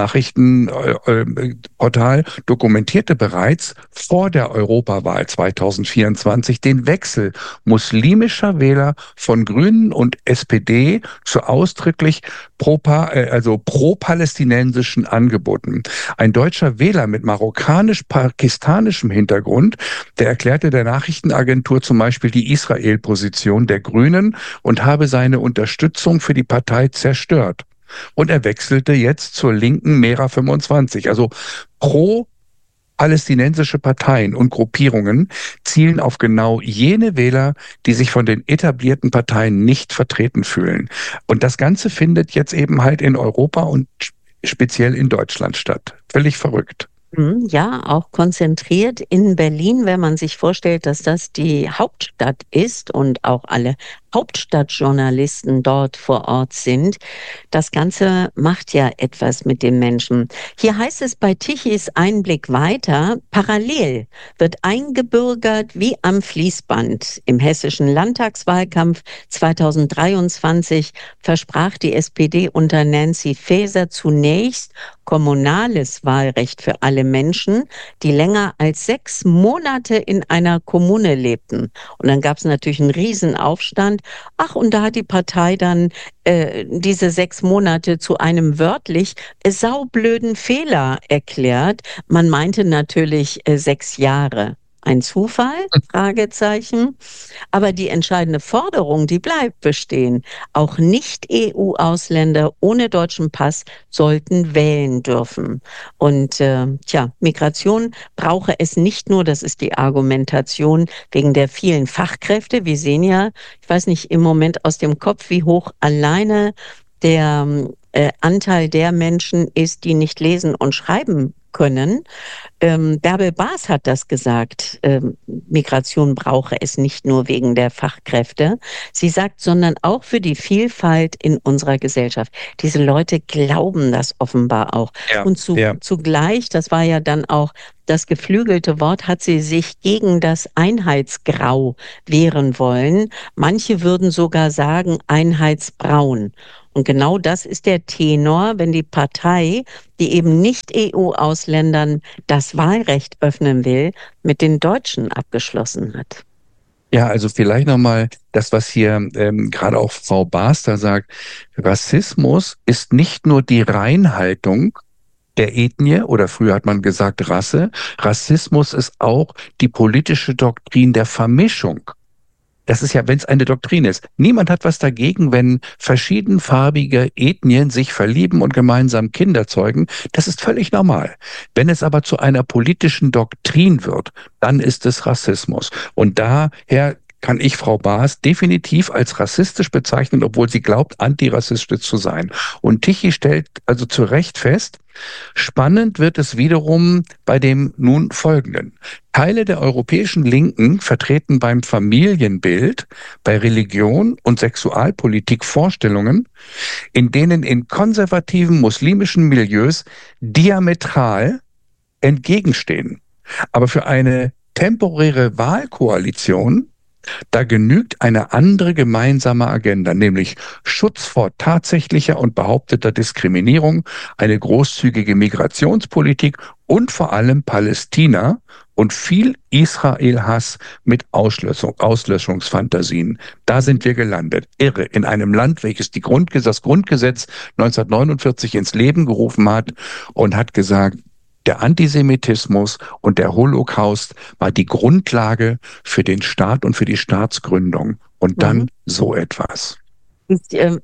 Nachrichtenportal, dokumentierte bereits vor der Europawahl zweitausendvierundzwanzig den Wechsel muslimischer Wähler von Grünen und S P D zu ausdrücklich pro, also pro-palästinensischen Angeboten. Ein deutscher Wähler mit marokkanisch-pakistanischem Hintergrund, der erklärte der Nachrichtenagentur zum Beispiel die Israel-Position der Grünen und habe seine Unterstützung für die Partei zerstört. Und er wechselte jetzt zur linken Mera fünfundzwanzig. Also pro-palästinensische Parteien und Gruppierungen zielen auf genau jene Wähler, die sich von den etablierten Parteien nicht vertreten fühlen. Und das Ganze findet jetzt eben halt in Europa und speziell in Deutschland statt. Völlig verrückt. Ja, auch konzentriert in Berlin, wenn man sich vorstellt, dass das die Hauptstadt ist und auch alle Hauptstadtjournalisten dort vor Ort sind. Das Ganze macht ja etwas mit den Menschen. Hier heißt es bei Tichys Einblick weiter, parallel wird eingebürgert wie am Fließband. Im hessischen Landtagswahlkampf zweitausenddreiundzwanzig versprach die S P D unter Nancy Faeser zunächst kommunales Wahlrecht für alle Menschen, die länger als sechs Monate in einer Kommune lebten. Und dann gab es natürlich einen Riesenaufstand. Ach, und da hat die Partei dann äh, diese sechs Monate zu einem wörtlich äh, saublöden Fehler erklärt. Man meinte natürlich äh, sechs Jahre. Ein Zufall? Fragezeichen. Aber die entscheidende Forderung, die bleibt bestehen. Auch Nicht-E U-Ausländer ohne deutschen Pass sollten wählen dürfen. Und äh, tja, Migration brauche es nicht nur, das ist die Argumentation, wegen der vielen Fachkräfte. Wir sehen ja, ich weiß nicht im Moment aus dem Kopf, wie hoch alleine der äh, Anteil der Menschen ist, die nicht lesen und schreiben können. Ähm, Bärbel Baas hat das gesagt. Ähm, Migration brauche es nicht nur wegen der Fachkräfte. Sie sagt, sondern auch für die Vielfalt in unserer Gesellschaft. Diese Leute glauben das offenbar auch. Ja, Und zu, ja. zugleich, das war ja dann auch das geflügelte Wort, hat sie sich gegen das Einheitsgrau wehren wollen. Manche würden sogar sagen Einheitsbraun. Und genau das ist der Tenor, wenn die Partei, die eben nicht-E U-Ausländern das Wahlrecht öffnen will, mit den Deutschen abgeschlossen hat. Ja, also vielleicht nochmal das, was hier ähm, gerade auch Frau Baas da sagt. Rassismus ist nicht nur die Reinhaltung der Ethnie oder früher hat man gesagt Rasse. Rassismus ist auch die politische Doktrin der Vermischung. Das ist ja, wenn es eine Doktrin ist. Niemand hat was dagegen, wenn verschiedenfarbige Ethnien sich verlieben und gemeinsam Kinder zeugen. Das ist völlig normal. Wenn es aber zu einer politischen Doktrin wird, dann ist es Rassismus. Und daher kann ich Frau Baas definitiv als rassistisch bezeichnen, obwohl sie glaubt, antirassistisch zu sein. Und Tichy stellt also zu Recht fest, spannend wird es wiederum bei dem nun Folgenden. Teile der europäischen Linken vertreten beim Familienbild, bei Religion und Sexualpolitik Vorstellungen, in denen in konservativen muslimischen Milieus diametral entgegenstehen. Aber für eine temporäre Wahlkoalition da genügt eine andere gemeinsame Agenda, nämlich Schutz vor tatsächlicher und behaupteter Diskriminierung, eine großzügige Migrationspolitik und vor allem Palästina und viel Israel-Hass mit Auslöschung, Auslöschungsfantasien. Da sind wir gelandet. Irre. In einem Land, welches die Grundges- das Grundgesetz neunzehnhundertneunundvierzig ins Leben gerufen hat und hat gesagt, der Antisemitismus und der Holocaust war die Grundlage für den Staat und für die Staatsgründung. Und dann Mhm. so etwas. Ich äh,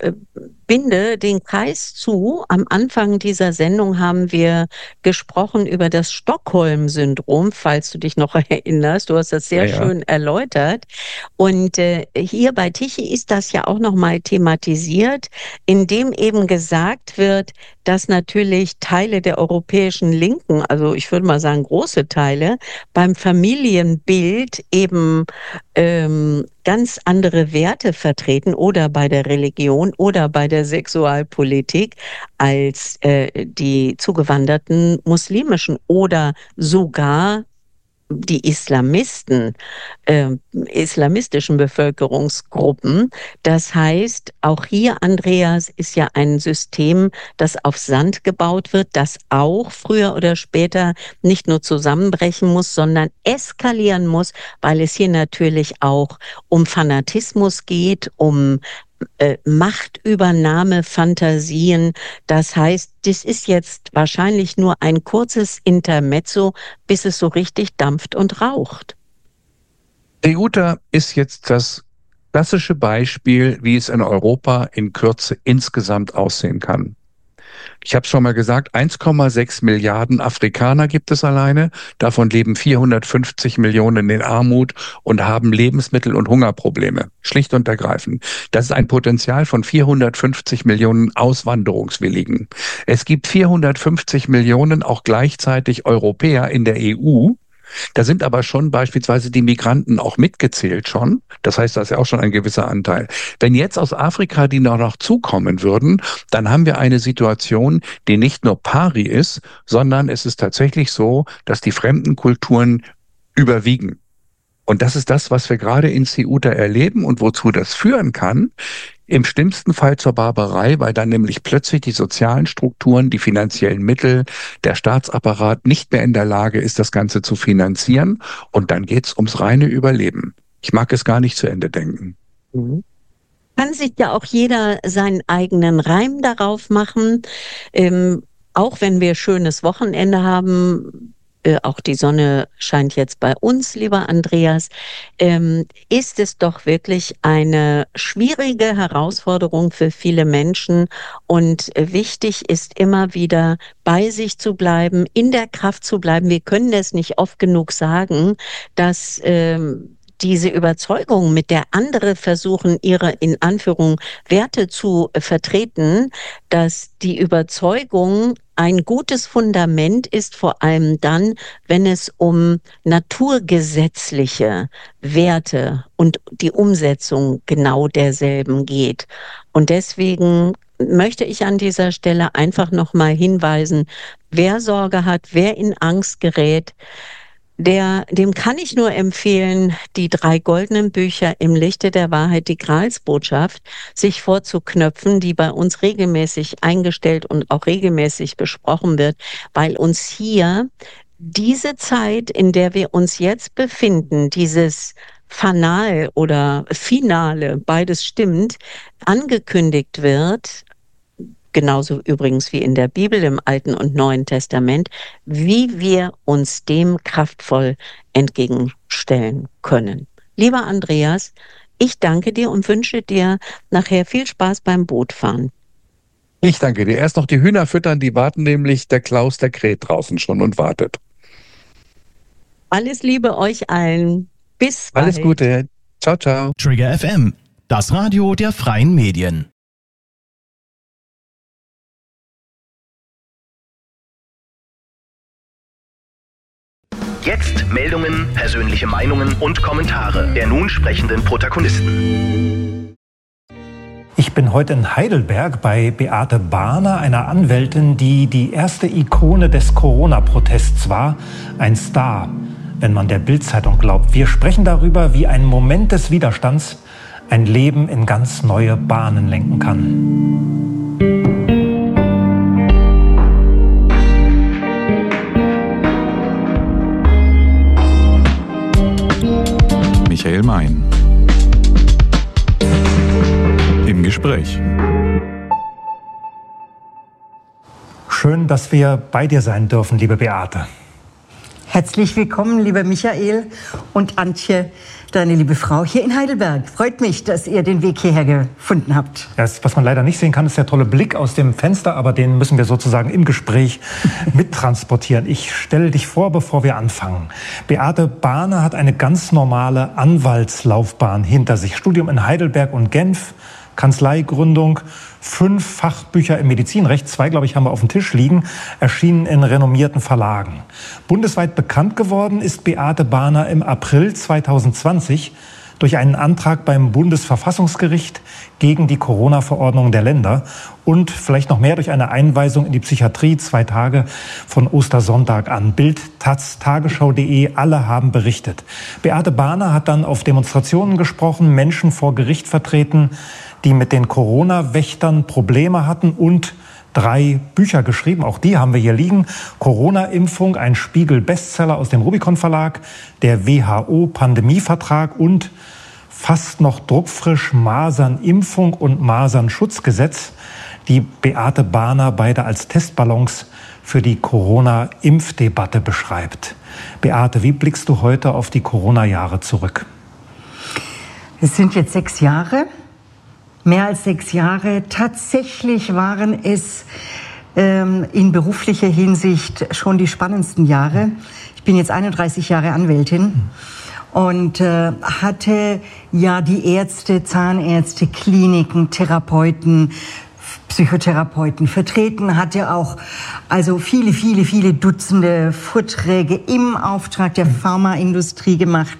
binde den Kreis zu. Am Anfang dieser Sendung haben wir gesprochen über das Stockholm-Syndrom, falls du dich noch erinnerst. Du hast das sehr Ja, ja. schön erläutert. Und äh, hier bei Tichy ist das ja auch nochmal thematisiert, indem eben gesagt wird, dass natürlich Teile der europäischen Linken, also ich würde mal sagen große Teile, beim Familienbild eben ähm, ganz andere Werte vertreten oder bei der Religion oder bei der Sexualpolitik als äh, die zugewanderten muslimischen oder sogar die Islamisten, äh, islamistischen Bevölkerungsgruppen. Das heißt, auch hier, Andreas, ist ja ein System, das auf Sand gebaut wird, das auch früher oder später nicht nur zusammenbrechen muss, sondern eskalieren muss, weil es hier natürlich auch um Fanatismus geht, um äh, Machtübernahme, Fantasien. Das heißt, das ist jetzt wahrscheinlich nur ein kurzes Intermezzo, bis es so richtig dampft und raucht. Ceuta ist jetzt das klassische Beispiel, wie es in Europa in Kürze insgesamt aussehen kann. Ich habe schon mal gesagt, eins Komma sechs Milliarden Afrikaner gibt es alleine. Davon leben vierhundertfünfzig Millionen in Armut und haben Lebensmittel- und Hungerprobleme. Schlicht und ergreifend. Das ist ein Potenzial von vierhundertfünfzig Millionen Auswanderungswilligen. Es gibt vierhundertfünfzig Millionen auch gleichzeitig Europäer in der E U. Da sind aber schon beispielsweise die Migranten auch mitgezählt schon. Das heißt, da ist ja auch schon ein gewisser Anteil. Wenn jetzt aus Afrika die noch, noch zukommen würden, dann haben wir eine Situation, die nicht nur pari ist, sondern es ist tatsächlich so, dass die fremden Kulturen überwiegen. Und das ist das, was wir gerade in Ceuta erleben und wozu das führen kann. Im schlimmsten Fall zur Barbarei, weil dann nämlich plötzlich die sozialen Strukturen, die finanziellen Mittel, der Staatsapparat nicht mehr in der Lage ist, das Ganze zu finanzieren. Und dann geht's ums reine Überleben. Ich mag es gar nicht zu Ende denken. Mhm. kann sich ja auch jeder seinen eigenen Reim darauf machen. Ähm, auch wenn wir schönes Wochenende haben, äh, auch die Sonne scheint jetzt bei uns, lieber Andreas, ähm, ist es doch wirklich eine schwierige Herausforderung für viele Menschen. Und äh, wichtig ist immer wieder bei sich zu bleiben, in der Kraft zu bleiben. Wir können es nicht oft genug sagen, dass ähm, diese Überzeugung, mit der andere versuchen, ihre in Anführung Werte zu äh, vertreten, dass die Überzeugung ein gutes Fundament ist, vor allem dann, wenn es um naturgesetzliche Werte und die Umsetzung genau derselben geht. Und deswegen möchte ich an dieser Stelle einfach nochmal hinweisen, wer Sorge hat, wer in Angst gerät, Der, dem kann ich nur empfehlen, die drei goldenen Bücher im Lichte der Wahrheit, die Gralsbotschaft, sich vorzuknöpfen, die bei uns regelmäßig eingestellt und auch regelmäßig besprochen wird, weil uns hier diese Zeit, in der wir uns jetzt befinden, dieses Fanal oder Finale, beides stimmt, angekündigt wird, genauso übrigens wie in der Bibel im Alten und Neuen Testament, wie wir uns dem kraftvoll entgegenstellen können. Lieber Andreas, ich danke dir und wünsche dir nachher viel Spaß beim Bootfahren. Ich danke dir. Erst noch die Hühner füttern, die warten nämlich, der Klaus, der kräht draußen schon und wartet. Alles Liebe euch allen. Bis bald. Alles Gute. Ciao, ciao. Trigger F M, das Radio der freien Medien. Jetzt Meldungen, persönliche Meinungen und Kommentare der nun sprechenden Protagonisten. Ich bin heute in Heidelberg bei Beate Bahner, einer Anwältin, die die erste Ikone des Corona-Protests war, ein Star, wenn man der Bild-Zeitung glaubt. Wir sprechen darüber, wie ein Moment des Widerstands ein Leben in ganz neue Bahnen lenken kann. Michael Mein. Im Gespräch. Schön, dass wir bei dir sein dürfen, liebe Beate. Herzlich willkommen, lieber Michael und Antje, deine liebe Frau, hier in Heidelberg. Freut mich, dass ihr den Weg hierher gefunden habt. Das, was man leider nicht sehen kann, ist der tolle Blick aus dem Fenster, aber den müssen wir sozusagen im Gespräch mittransportieren. Ich stelle dich vor, bevor wir anfangen. Beate Bahner hat eine ganz normale Anwaltslaufbahn hinter sich. Studium in Heidelberg und Genf, Kanzleigründung, fünf Fachbücher im Medizinrecht, zwei, glaube ich, haben wir auf dem Tisch liegen, erschienen in renommierten Verlagen. Bundesweit bekannt geworden ist Beate Bahner im April zweitausendzwanzig durch einen Antrag beim Bundesverfassungsgericht gegen die Corona-Verordnung der Länder und vielleicht noch mehr durch eine Einweisung in die Psychiatrie zwei Tage von Ostersonntag an. Bild, Taz, Tagesschau punkt de, alle haben berichtet. Beate Bahner hat dann auf Demonstrationen gesprochen, Menschen vor Gericht vertreten, die mit den Corona-Wächtern Probleme hatten und drei Bücher geschrieben. Auch die haben wir hier liegen. Corona-Impfung, ein Spiegel-Bestseller aus dem Rubicon Verlag, der W H O-Pandemievertrag und fast noch druckfrisch Masernimpfung und Masernschutzgesetz, die Beate Bahner beide als Testballons für die Corona-Impfdebatte beschreibt. Beate, wie blickst du heute auf die Corona-Jahre zurück? Es sind jetzt sechs Jahre. Mehr als sechs Jahre. Tatsächlich waren es ähm, in beruflicher Hinsicht schon die spannendsten Jahre. Ich bin jetzt einunddreißig Jahre Anwältin und äh, hatte ja die Ärzte, Zahnärzte, Kliniken, Therapeuten, Psychotherapeuten vertreten, hatte auch also viele, viele, viele Dutzende Vorträge im Auftrag der Pharmaindustrie gemacht.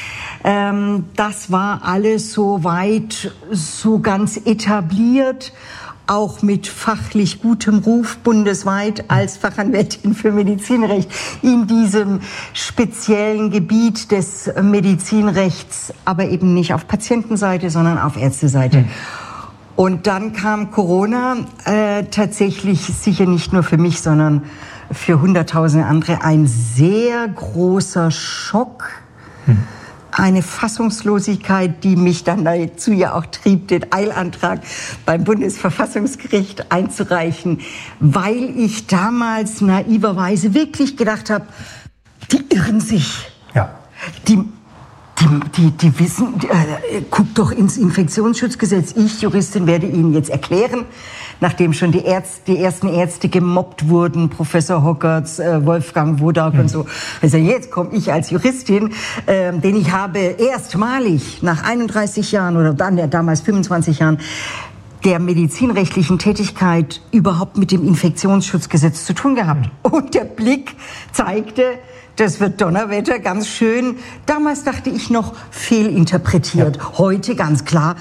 Das war alles so weit, so ganz etabliert, auch mit fachlich gutem Ruf bundesweit als Fachanwältin für Medizinrecht in diesem speziellen Gebiet des Medizinrechts, aber eben nicht auf Patientenseite, sondern auf Ärzteseite. Und dann kam Corona, äh, tatsächlich sicher nicht nur für mich, sondern für hunderttausende andere ein sehr großer Schock. Hm. eine Fassungslosigkeit, die mich dann dazu ja auch trieb, den Eilantrag beim Bundesverfassungsgericht einzureichen, weil ich damals naiverweise wirklich gedacht habe, die irren sich. Ja. Die Die, die, die wissen, äh, guckt doch ins Infektionsschutzgesetz. Ich, Juristin, werde Ihnen jetzt erklären, nachdem schon die, Ärzte, die ersten Ärzte gemobbt wurden, Professor Hockertz, äh, Wolfgang Wodak mhm. und so. Also jetzt komme ich als Juristin, äh, den ich habe erstmalig nach einunddreißig Jahren oder dann ja, damals fünfundzwanzig Jahren der medizinrechtlichen Tätigkeit überhaupt mit dem Infektionsschutzgesetz zu tun gehabt. Und der Blick zeigte, das wird Donnerwetter, ganz schön. Damals dachte ich noch fehlinterpretiert. Ja. Heute ganz klar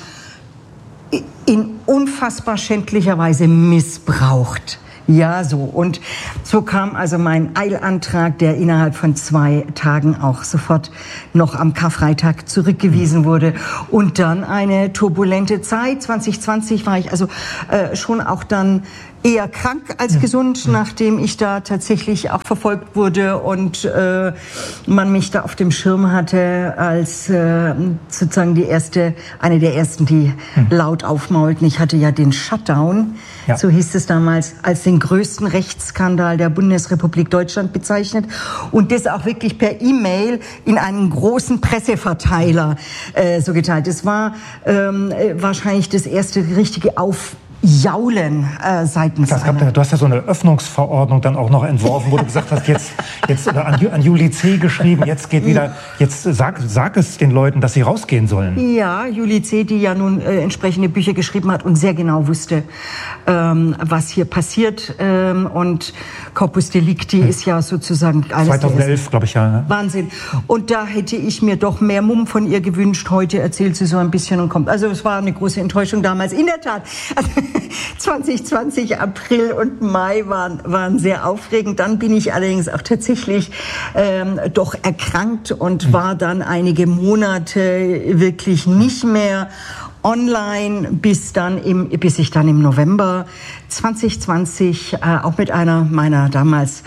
in unfassbar schändlicher Weise missbraucht. Ja, so. Und so kam also mein Eilantrag, der innerhalb von zwei Tagen auch sofort noch am Karfreitag zurückgewiesen wurde. Und dann eine turbulente Zeit. zwanzig zwanzig war ich also äh, schon auch dann eher krank als gesund, nachdem ich da tatsächlich auch verfolgt wurde und äh, man mich da auf dem Schirm hatte als äh, sozusagen die erste, eine der ersten, die hm. laut aufmaulten. Ich hatte ja den Shutdown, ja. so hieß es damals, als den größten Rechtsskandal der Bundesrepublik Deutschland bezeichnet und das auch wirklich per E-Mail in einen großen Presseverteiler äh, so geteilt. Es war ähm, wahrscheinlich das erste richtige Auf Jaulen äh, seitens das gab, Du hast ja so eine Öffnungsverordnung dann auch noch entworfen, wo du gesagt hast, jetzt, jetzt oder an, an Juli C. geschrieben, jetzt geht wieder, jetzt sag, sag es den Leuten, dass sie rausgehen sollen. Ja, Juli C., die ja nun äh, entsprechende Bücher geschrieben hat und sehr genau wusste, ähm, was hier passiert. Ähm, und Corpus Delicti hm. ist ja sozusagen alles zweitausendelf, glaube ich, ja. Ne? Wahnsinn. Und da hätte ich mir doch mehr Mumm von ihr gewünscht. Heute erzählt sie so ein bisschen und kommt. Also es war eine große Enttäuschung damals. In der Tat. Also, zwanzig zwanzig, April und Mai waren, waren sehr aufregend. Dann bin ich allerdings auch tatsächlich ähm, doch erkrankt und war dann einige Monate wirklich nicht mehr online, bis dann im, bis ich dann im November zwanzig zwanzig äh, auch mit einer meiner damals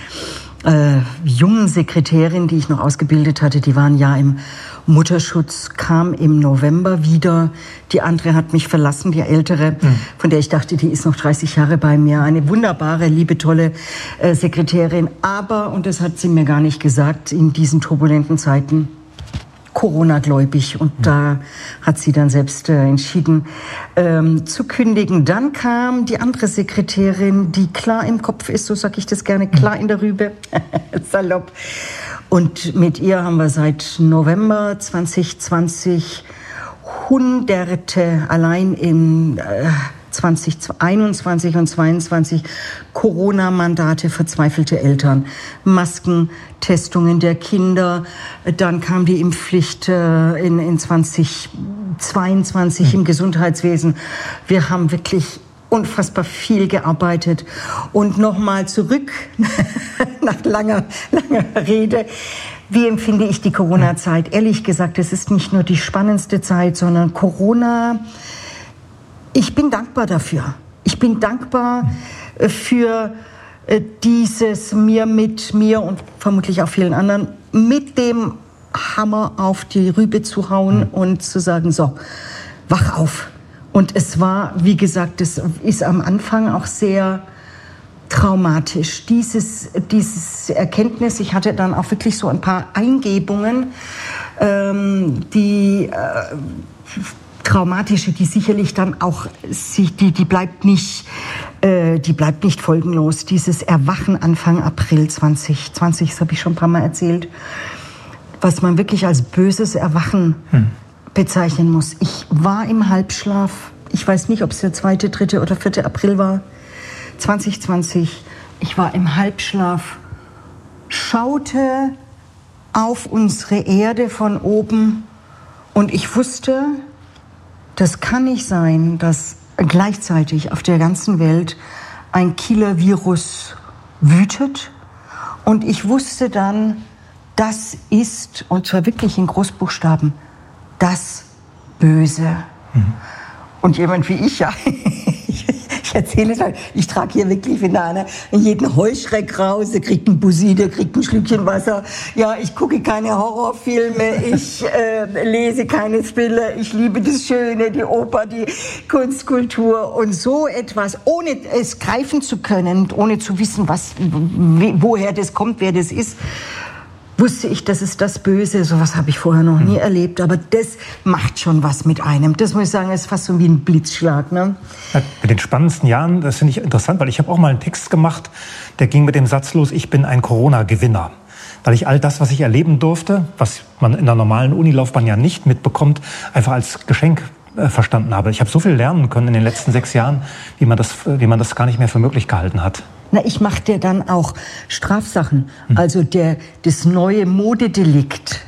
äh, jungen Sekretärin, die ich noch ausgebildet hatte, die waren ja im Mutterschutz, kam im November wieder. Die andere hat mich verlassen, die ältere, mhm. von der ich dachte, die ist noch dreißig Jahre bei mir. Eine wunderbare, liebe, tolle äh, Sekretärin. Aber, und das hat sie mir gar nicht gesagt, in diesen turbulenten Zeiten Corona-gläubig. Und mhm. da hat sie dann selbst äh, entschieden ähm, zu kündigen. Dann kam die andere Sekretärin, die klar im Kopf ist, so sage ich das gerne, klar in der Rübe, salopp. Und mit ihr haben wir seit November zwanzig zwanzig Hunderte allein in äh, zwanzig einundzwanzig und zweiundzwanzig Corona-Mandate, verzweifelte Eltern, Maskentestungen der Kinder. Dann kam die Impfpflicht äh, in, in zwanzig zweiundzwanzig im Gesundheitswesen. Wir haben wirklich unfassbar viel gearbeitet. Und nochmal zurück, nach langer, langer Rede, wie empfinde ich die Corona-Zeit? Ehrlich gesagt, es ist nicht nur die spannendste Zeit, sondern Corona, ich bin dankbar dafür. Ich bin dankbar für dieses mir mit mir und vermutlich auch vielen anderen mit dem Hammer auf die Rübe zu hauen und zu sagen, so, wach auf. Und es war, wie gesagt, es ist am Anfang auch sehr traumatisch. Dieses, dieses Erkenntnis, ich hatte dann auch wirklich so ein paar Eingebungen, ähm, die äh, traumatische, die sicherlich dann auch, die, die bleibt nicht, äh, die bleibt nicht folgenlos. Dieses Erwachen Anfang April zwanzig zwanzig, das habe ich schon ein paar Mal erzählt, was man wirklich als böses Erwachen hm. bezeichnen muss. Ich war im Halbschlaf, ich weiß nicht, ob es der zweite, dritte oder vierte April war, zwanzig zwanzig. Ich war im Halbschlaf, schaute auf unsere Erde von oben und ich wusste, das kann nicht sein, dass gleichzeitig auf der ganzen Welt ein Killer-Virus wütet. Und ich wusste dann, das ist, und zwar wirklich in Großbuchstaben, das Böse. Mhm. Und jemand wie ich, ja, ich erzähle es, weil ich trage hier wirklich, wenn da einer jeden Heuschreck raus, der kriegt einen Bussi, der kriegt ein Schlückchen Wasser. Ja, ich gucke keine Horrorfilme, ich äh, lese keine Thriller, ich liebe das Schöne, die Oper, die Kunstkultur und so etwas, ohne es greifen zu können, ohne zu wissen, was, woher das kommt, wer das ist. Wusste ich, das ist das Böse, sowas habe ich vorher noch nie mhm. erlebt, aber das macht schon was mit einem. Das muss ich sagen, ist fast so wie ein Blitzschlag. Ne? Ja, mit den spannendsten Jahren, das finde ich interessant, weil ich habe auch mal einen Text gemacht, der ging mit dem Satz los, ich bin ein Corona-Gewinner. Weil ich all das, was ich erleben durfte, was man in der normalen Unilaufbahn ja nicht mitbekommt, einfach als Geschenk äh, verstanden habe. Ich habe so viel lernen können in den letzten sechs Jahren, wie man das, wie man das gar nicht mehr für möglich gehalten hat. Na, ich machte dann auch Strafsachen. Also der, das neue Modedelikt,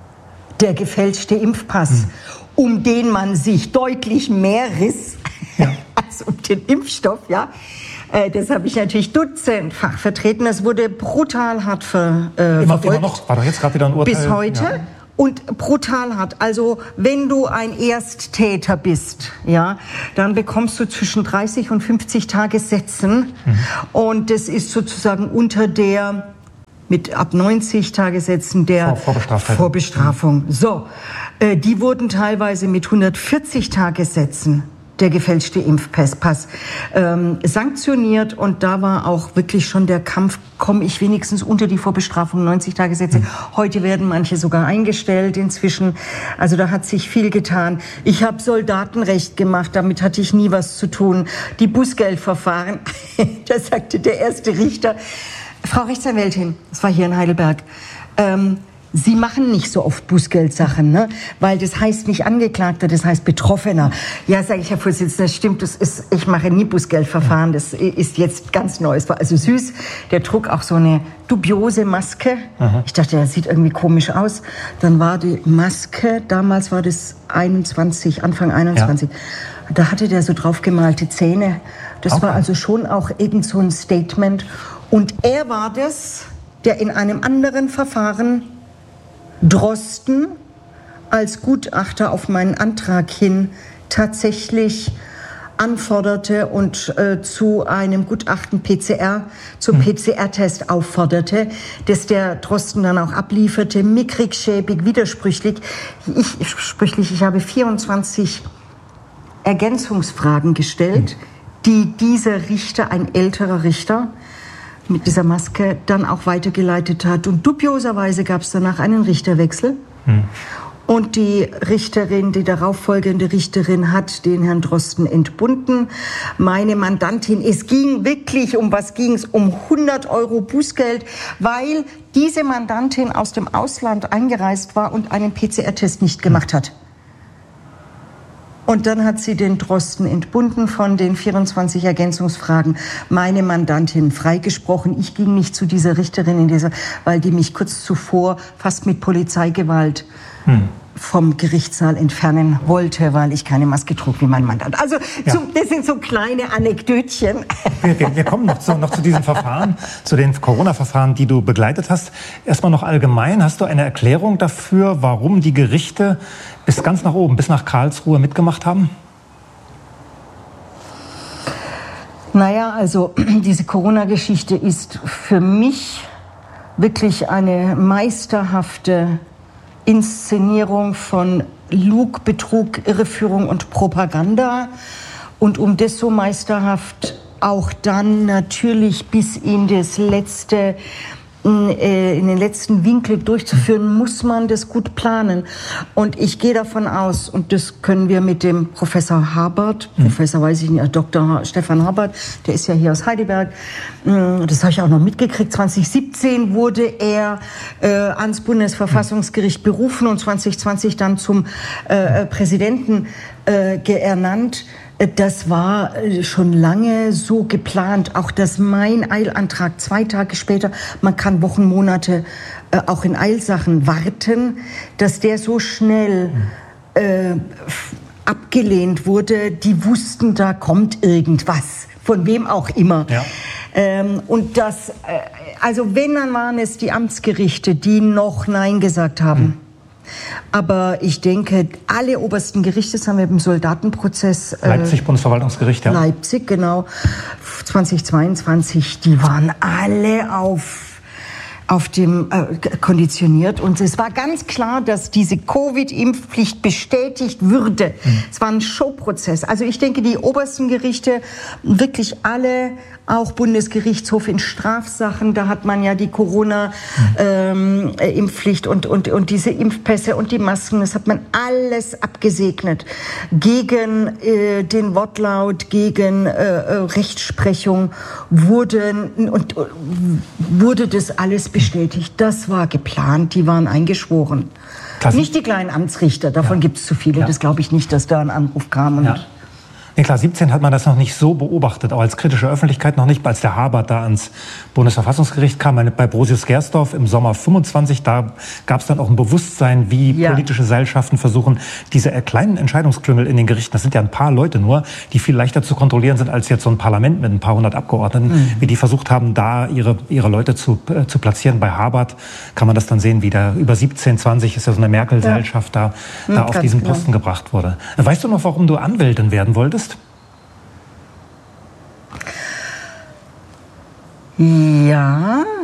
der gefälschte Impfpass, hm. um den man sich deutlich mehr riss ja. als um den Impfstoff. Ja, äh, das habe ich natürlich dutzendfach vertreten. Das wurde brutal hart ver, äh, immer, verfolgt. Immer noch, war doch jetzt gerade wieder ein Urteil. Bis heute. Ja. Und brutal hart. Also wenn du ein Ersttäter bist, ja, dann bekommst du zwischen dreißig und fünfzig Tagessätzen. Mhm. Und das ist sozusagen unter der, mit ab neunzig Tagessätzen der Vor, Vorbestrafung. Vorbestrafung. Mhm. So, äh, die wurden teilweise mit hundertvierzig Tagessätzen, der gefälschte Impfpass, ähm, sanktioniert. Und da war auch wirklich schon der Kampf, komme ich wenigstens unter die Vorbestrafung, neunzig Tagessätze. Mhm. Heute werden manche sogar eingestellt inzwischen. Also da hat sich viel getan. Ich habe Soldatenrecht gemacht, damit hatte ich nie was zu tun. Die Bußgeldverfahren, da sagte der erste Richter, Frau Rechtsanwältin, das war hier in Heidelberg, ähm, Sie machen nicht so oft Bußgeldsachen, ne? Weil das heißt nicht Angeklagter, das heißt Betroffener. Ja, sage ich, Herr Vorsitzender, das stimmt, das ist, ich mache nie Bußgeldverfahren, das ist jetzt ganz neu. Es war also süß, der trug auch so eine dubiose Maske. Aha. Ich dachte, das sieht irgendwie komisch aus. Dann war die Maske, damals war das einundzwanzig, Anfang einundzwanzig, ja. Da hatte der so draufgemalte Zähne. Das okay. war also schon auch irgend so ein Statement. Und er war das, der in einem anderen Verfahren Drosten als Gutachter auf meinen Antrag hin tatsächlich anforderte und äh, zu einem Gutachten P C R, zum hm. P C R-Test aufforderte, dass der Drosten dann auch ablieferte, mickrig, schäbig, widersprüchlich. Ich, sprüchlich, ich habe vierundzwanzig Ergänzungsfragen gestellt, hm. die dieser Richter, ein älterer Richter, mit dieser Maske dann auch weitergeleitet hat. Und dubioserweise gab es danach einen Richterwechsel. Hm. Und die Richterin, die darauffolgende Richterin, hat den Herrn Drosten entbunden. Meine Mandantin, es ging wirklich, um was ging es? Um hundert Euro Bußgeld, weil diese Mandantin aus dem Ausland eingereist war und einen P C R-Test nicht gemacht hat. Und dann hat sie den Drosten entbunden von den vierundzwanzig Ergänzungsfragen. Meine Mandantin freigesprochen. Ich ging nicht zu dieser Richterin, in dieser, weil die mich kurz zuvor fast mit Polizeigewalt hm. vom Gerichtssaal entfernen wollte, weil ich keine Maske trug wie mein Mandant. Also ja. so, das sind so kleine Anekdötchen. Wir, wir, wir kommen noch zu, noch zu diesen Verfahren, zu den Corona-Verfahren, die du begleitet hast. Erstmal noch allgemein, hast du eine Erklärung dafür, warum die Gerichte bis ganz nach oben, bis nach Karlsruhe mitgemacht haben? Naja, also diese Corona-Geschichte ist für mich wirklich eine meisterhafte Inszenierung von Lug, Betrug, Irreführung und Propaganda. Und um das so meisterhaft auch dann natürlich bis in das letzte in den letzten Winkel durchzuführen, muss man das gut planen. Und ich gehe davon aus, und das können wir mit dem Professor Habert, mhm. Professor weiß ich nicht, Doktor Stefan Habert, der ist ja hier aus Heidelberg, das habe ich auch noch mitgekriegt, zwanzig siebzehn wurde er äh, ans Bundesverfassungsgericht berufen und zwanzig zwanzig dann zum äh, Präsidenten äh, ernannt. Das war schon lange so geplant, auch dass mein Eilantrag zwei Tage später, man kann Wochen, Monate äh, auch in Eilsachen warten, dass der so schnell äh, abgelehnt wurde. Die wussten, da kommt irgendwas, von wem auch immer. Ja. Ähm, und das, äh, also wenn, dann waren es die Amtsgerichte, die noch Nein gesagt haben. Hm. Aber ich denke, alle obersten Gerichte, das haben wir im Soldatenprozess. Äh, Leipzig, Bundesverwaltungsgericht, ja. Leipzig, genau. zweitausendzweiundzwanzig, die waren alle auf auf dem äh, konditioniert. Und es war ganz klar, dass diese Covid-Impfpflicht bestätigt würde. Mhm. Es war ein Showprozess. Also ich denke, die obersten Gerichte, wirklich alle, auch Bundesgerichtshof in Strafsachen, da hat man ja die Corona-Impfpflicht ähm, und, und, und diese Impfpässe und die Masken, das hat man alles abgesegnet. Gegen äh, den Wortlaut, gegen äh, Rechtsprechung wurde, und, wurde das alles bestätigt. Das war geplant, die waren eingeschworen. Klasse. Nicht die kleinen Amtsrichter, davon ja. gibt es zu viele. Ja. Das glaube ich nicht, dass da ein Anruf kam. Und ja. Nee, klar, siebzehn hat man das noch nicht so beobachtet, auch als kritische Öffentlichkeit noch nicht, als der Habert da ans Bundesverfassungsgericht kam, bei Brosius-Gersdorf im Sommer fünfundzwanzig, da gab es dann auch ein Bewusstsein, wie ja. politische Seilschaften versuchen, diese kleinen Entscheidungsklüngel in den Gerichten, das sind ja ein paar Leute nur, die viel leichter zu kontrollieren sind als jetzt so ein Parlament mit ein paar hundert Abgeordneten, mhm. wie die versucht haben, da ihre, ihre Leute zu, äh, zu platzieren. Bei Habert kann man das dann sehen, wie da über siebzehn, zwanzig ist ja so eine Merkel-Seilschaft ja. da, da mhm, auf diesen Posten genau. gebracht wurde. Weißt du noch, warum du Anwältin werden wolltest? Ja,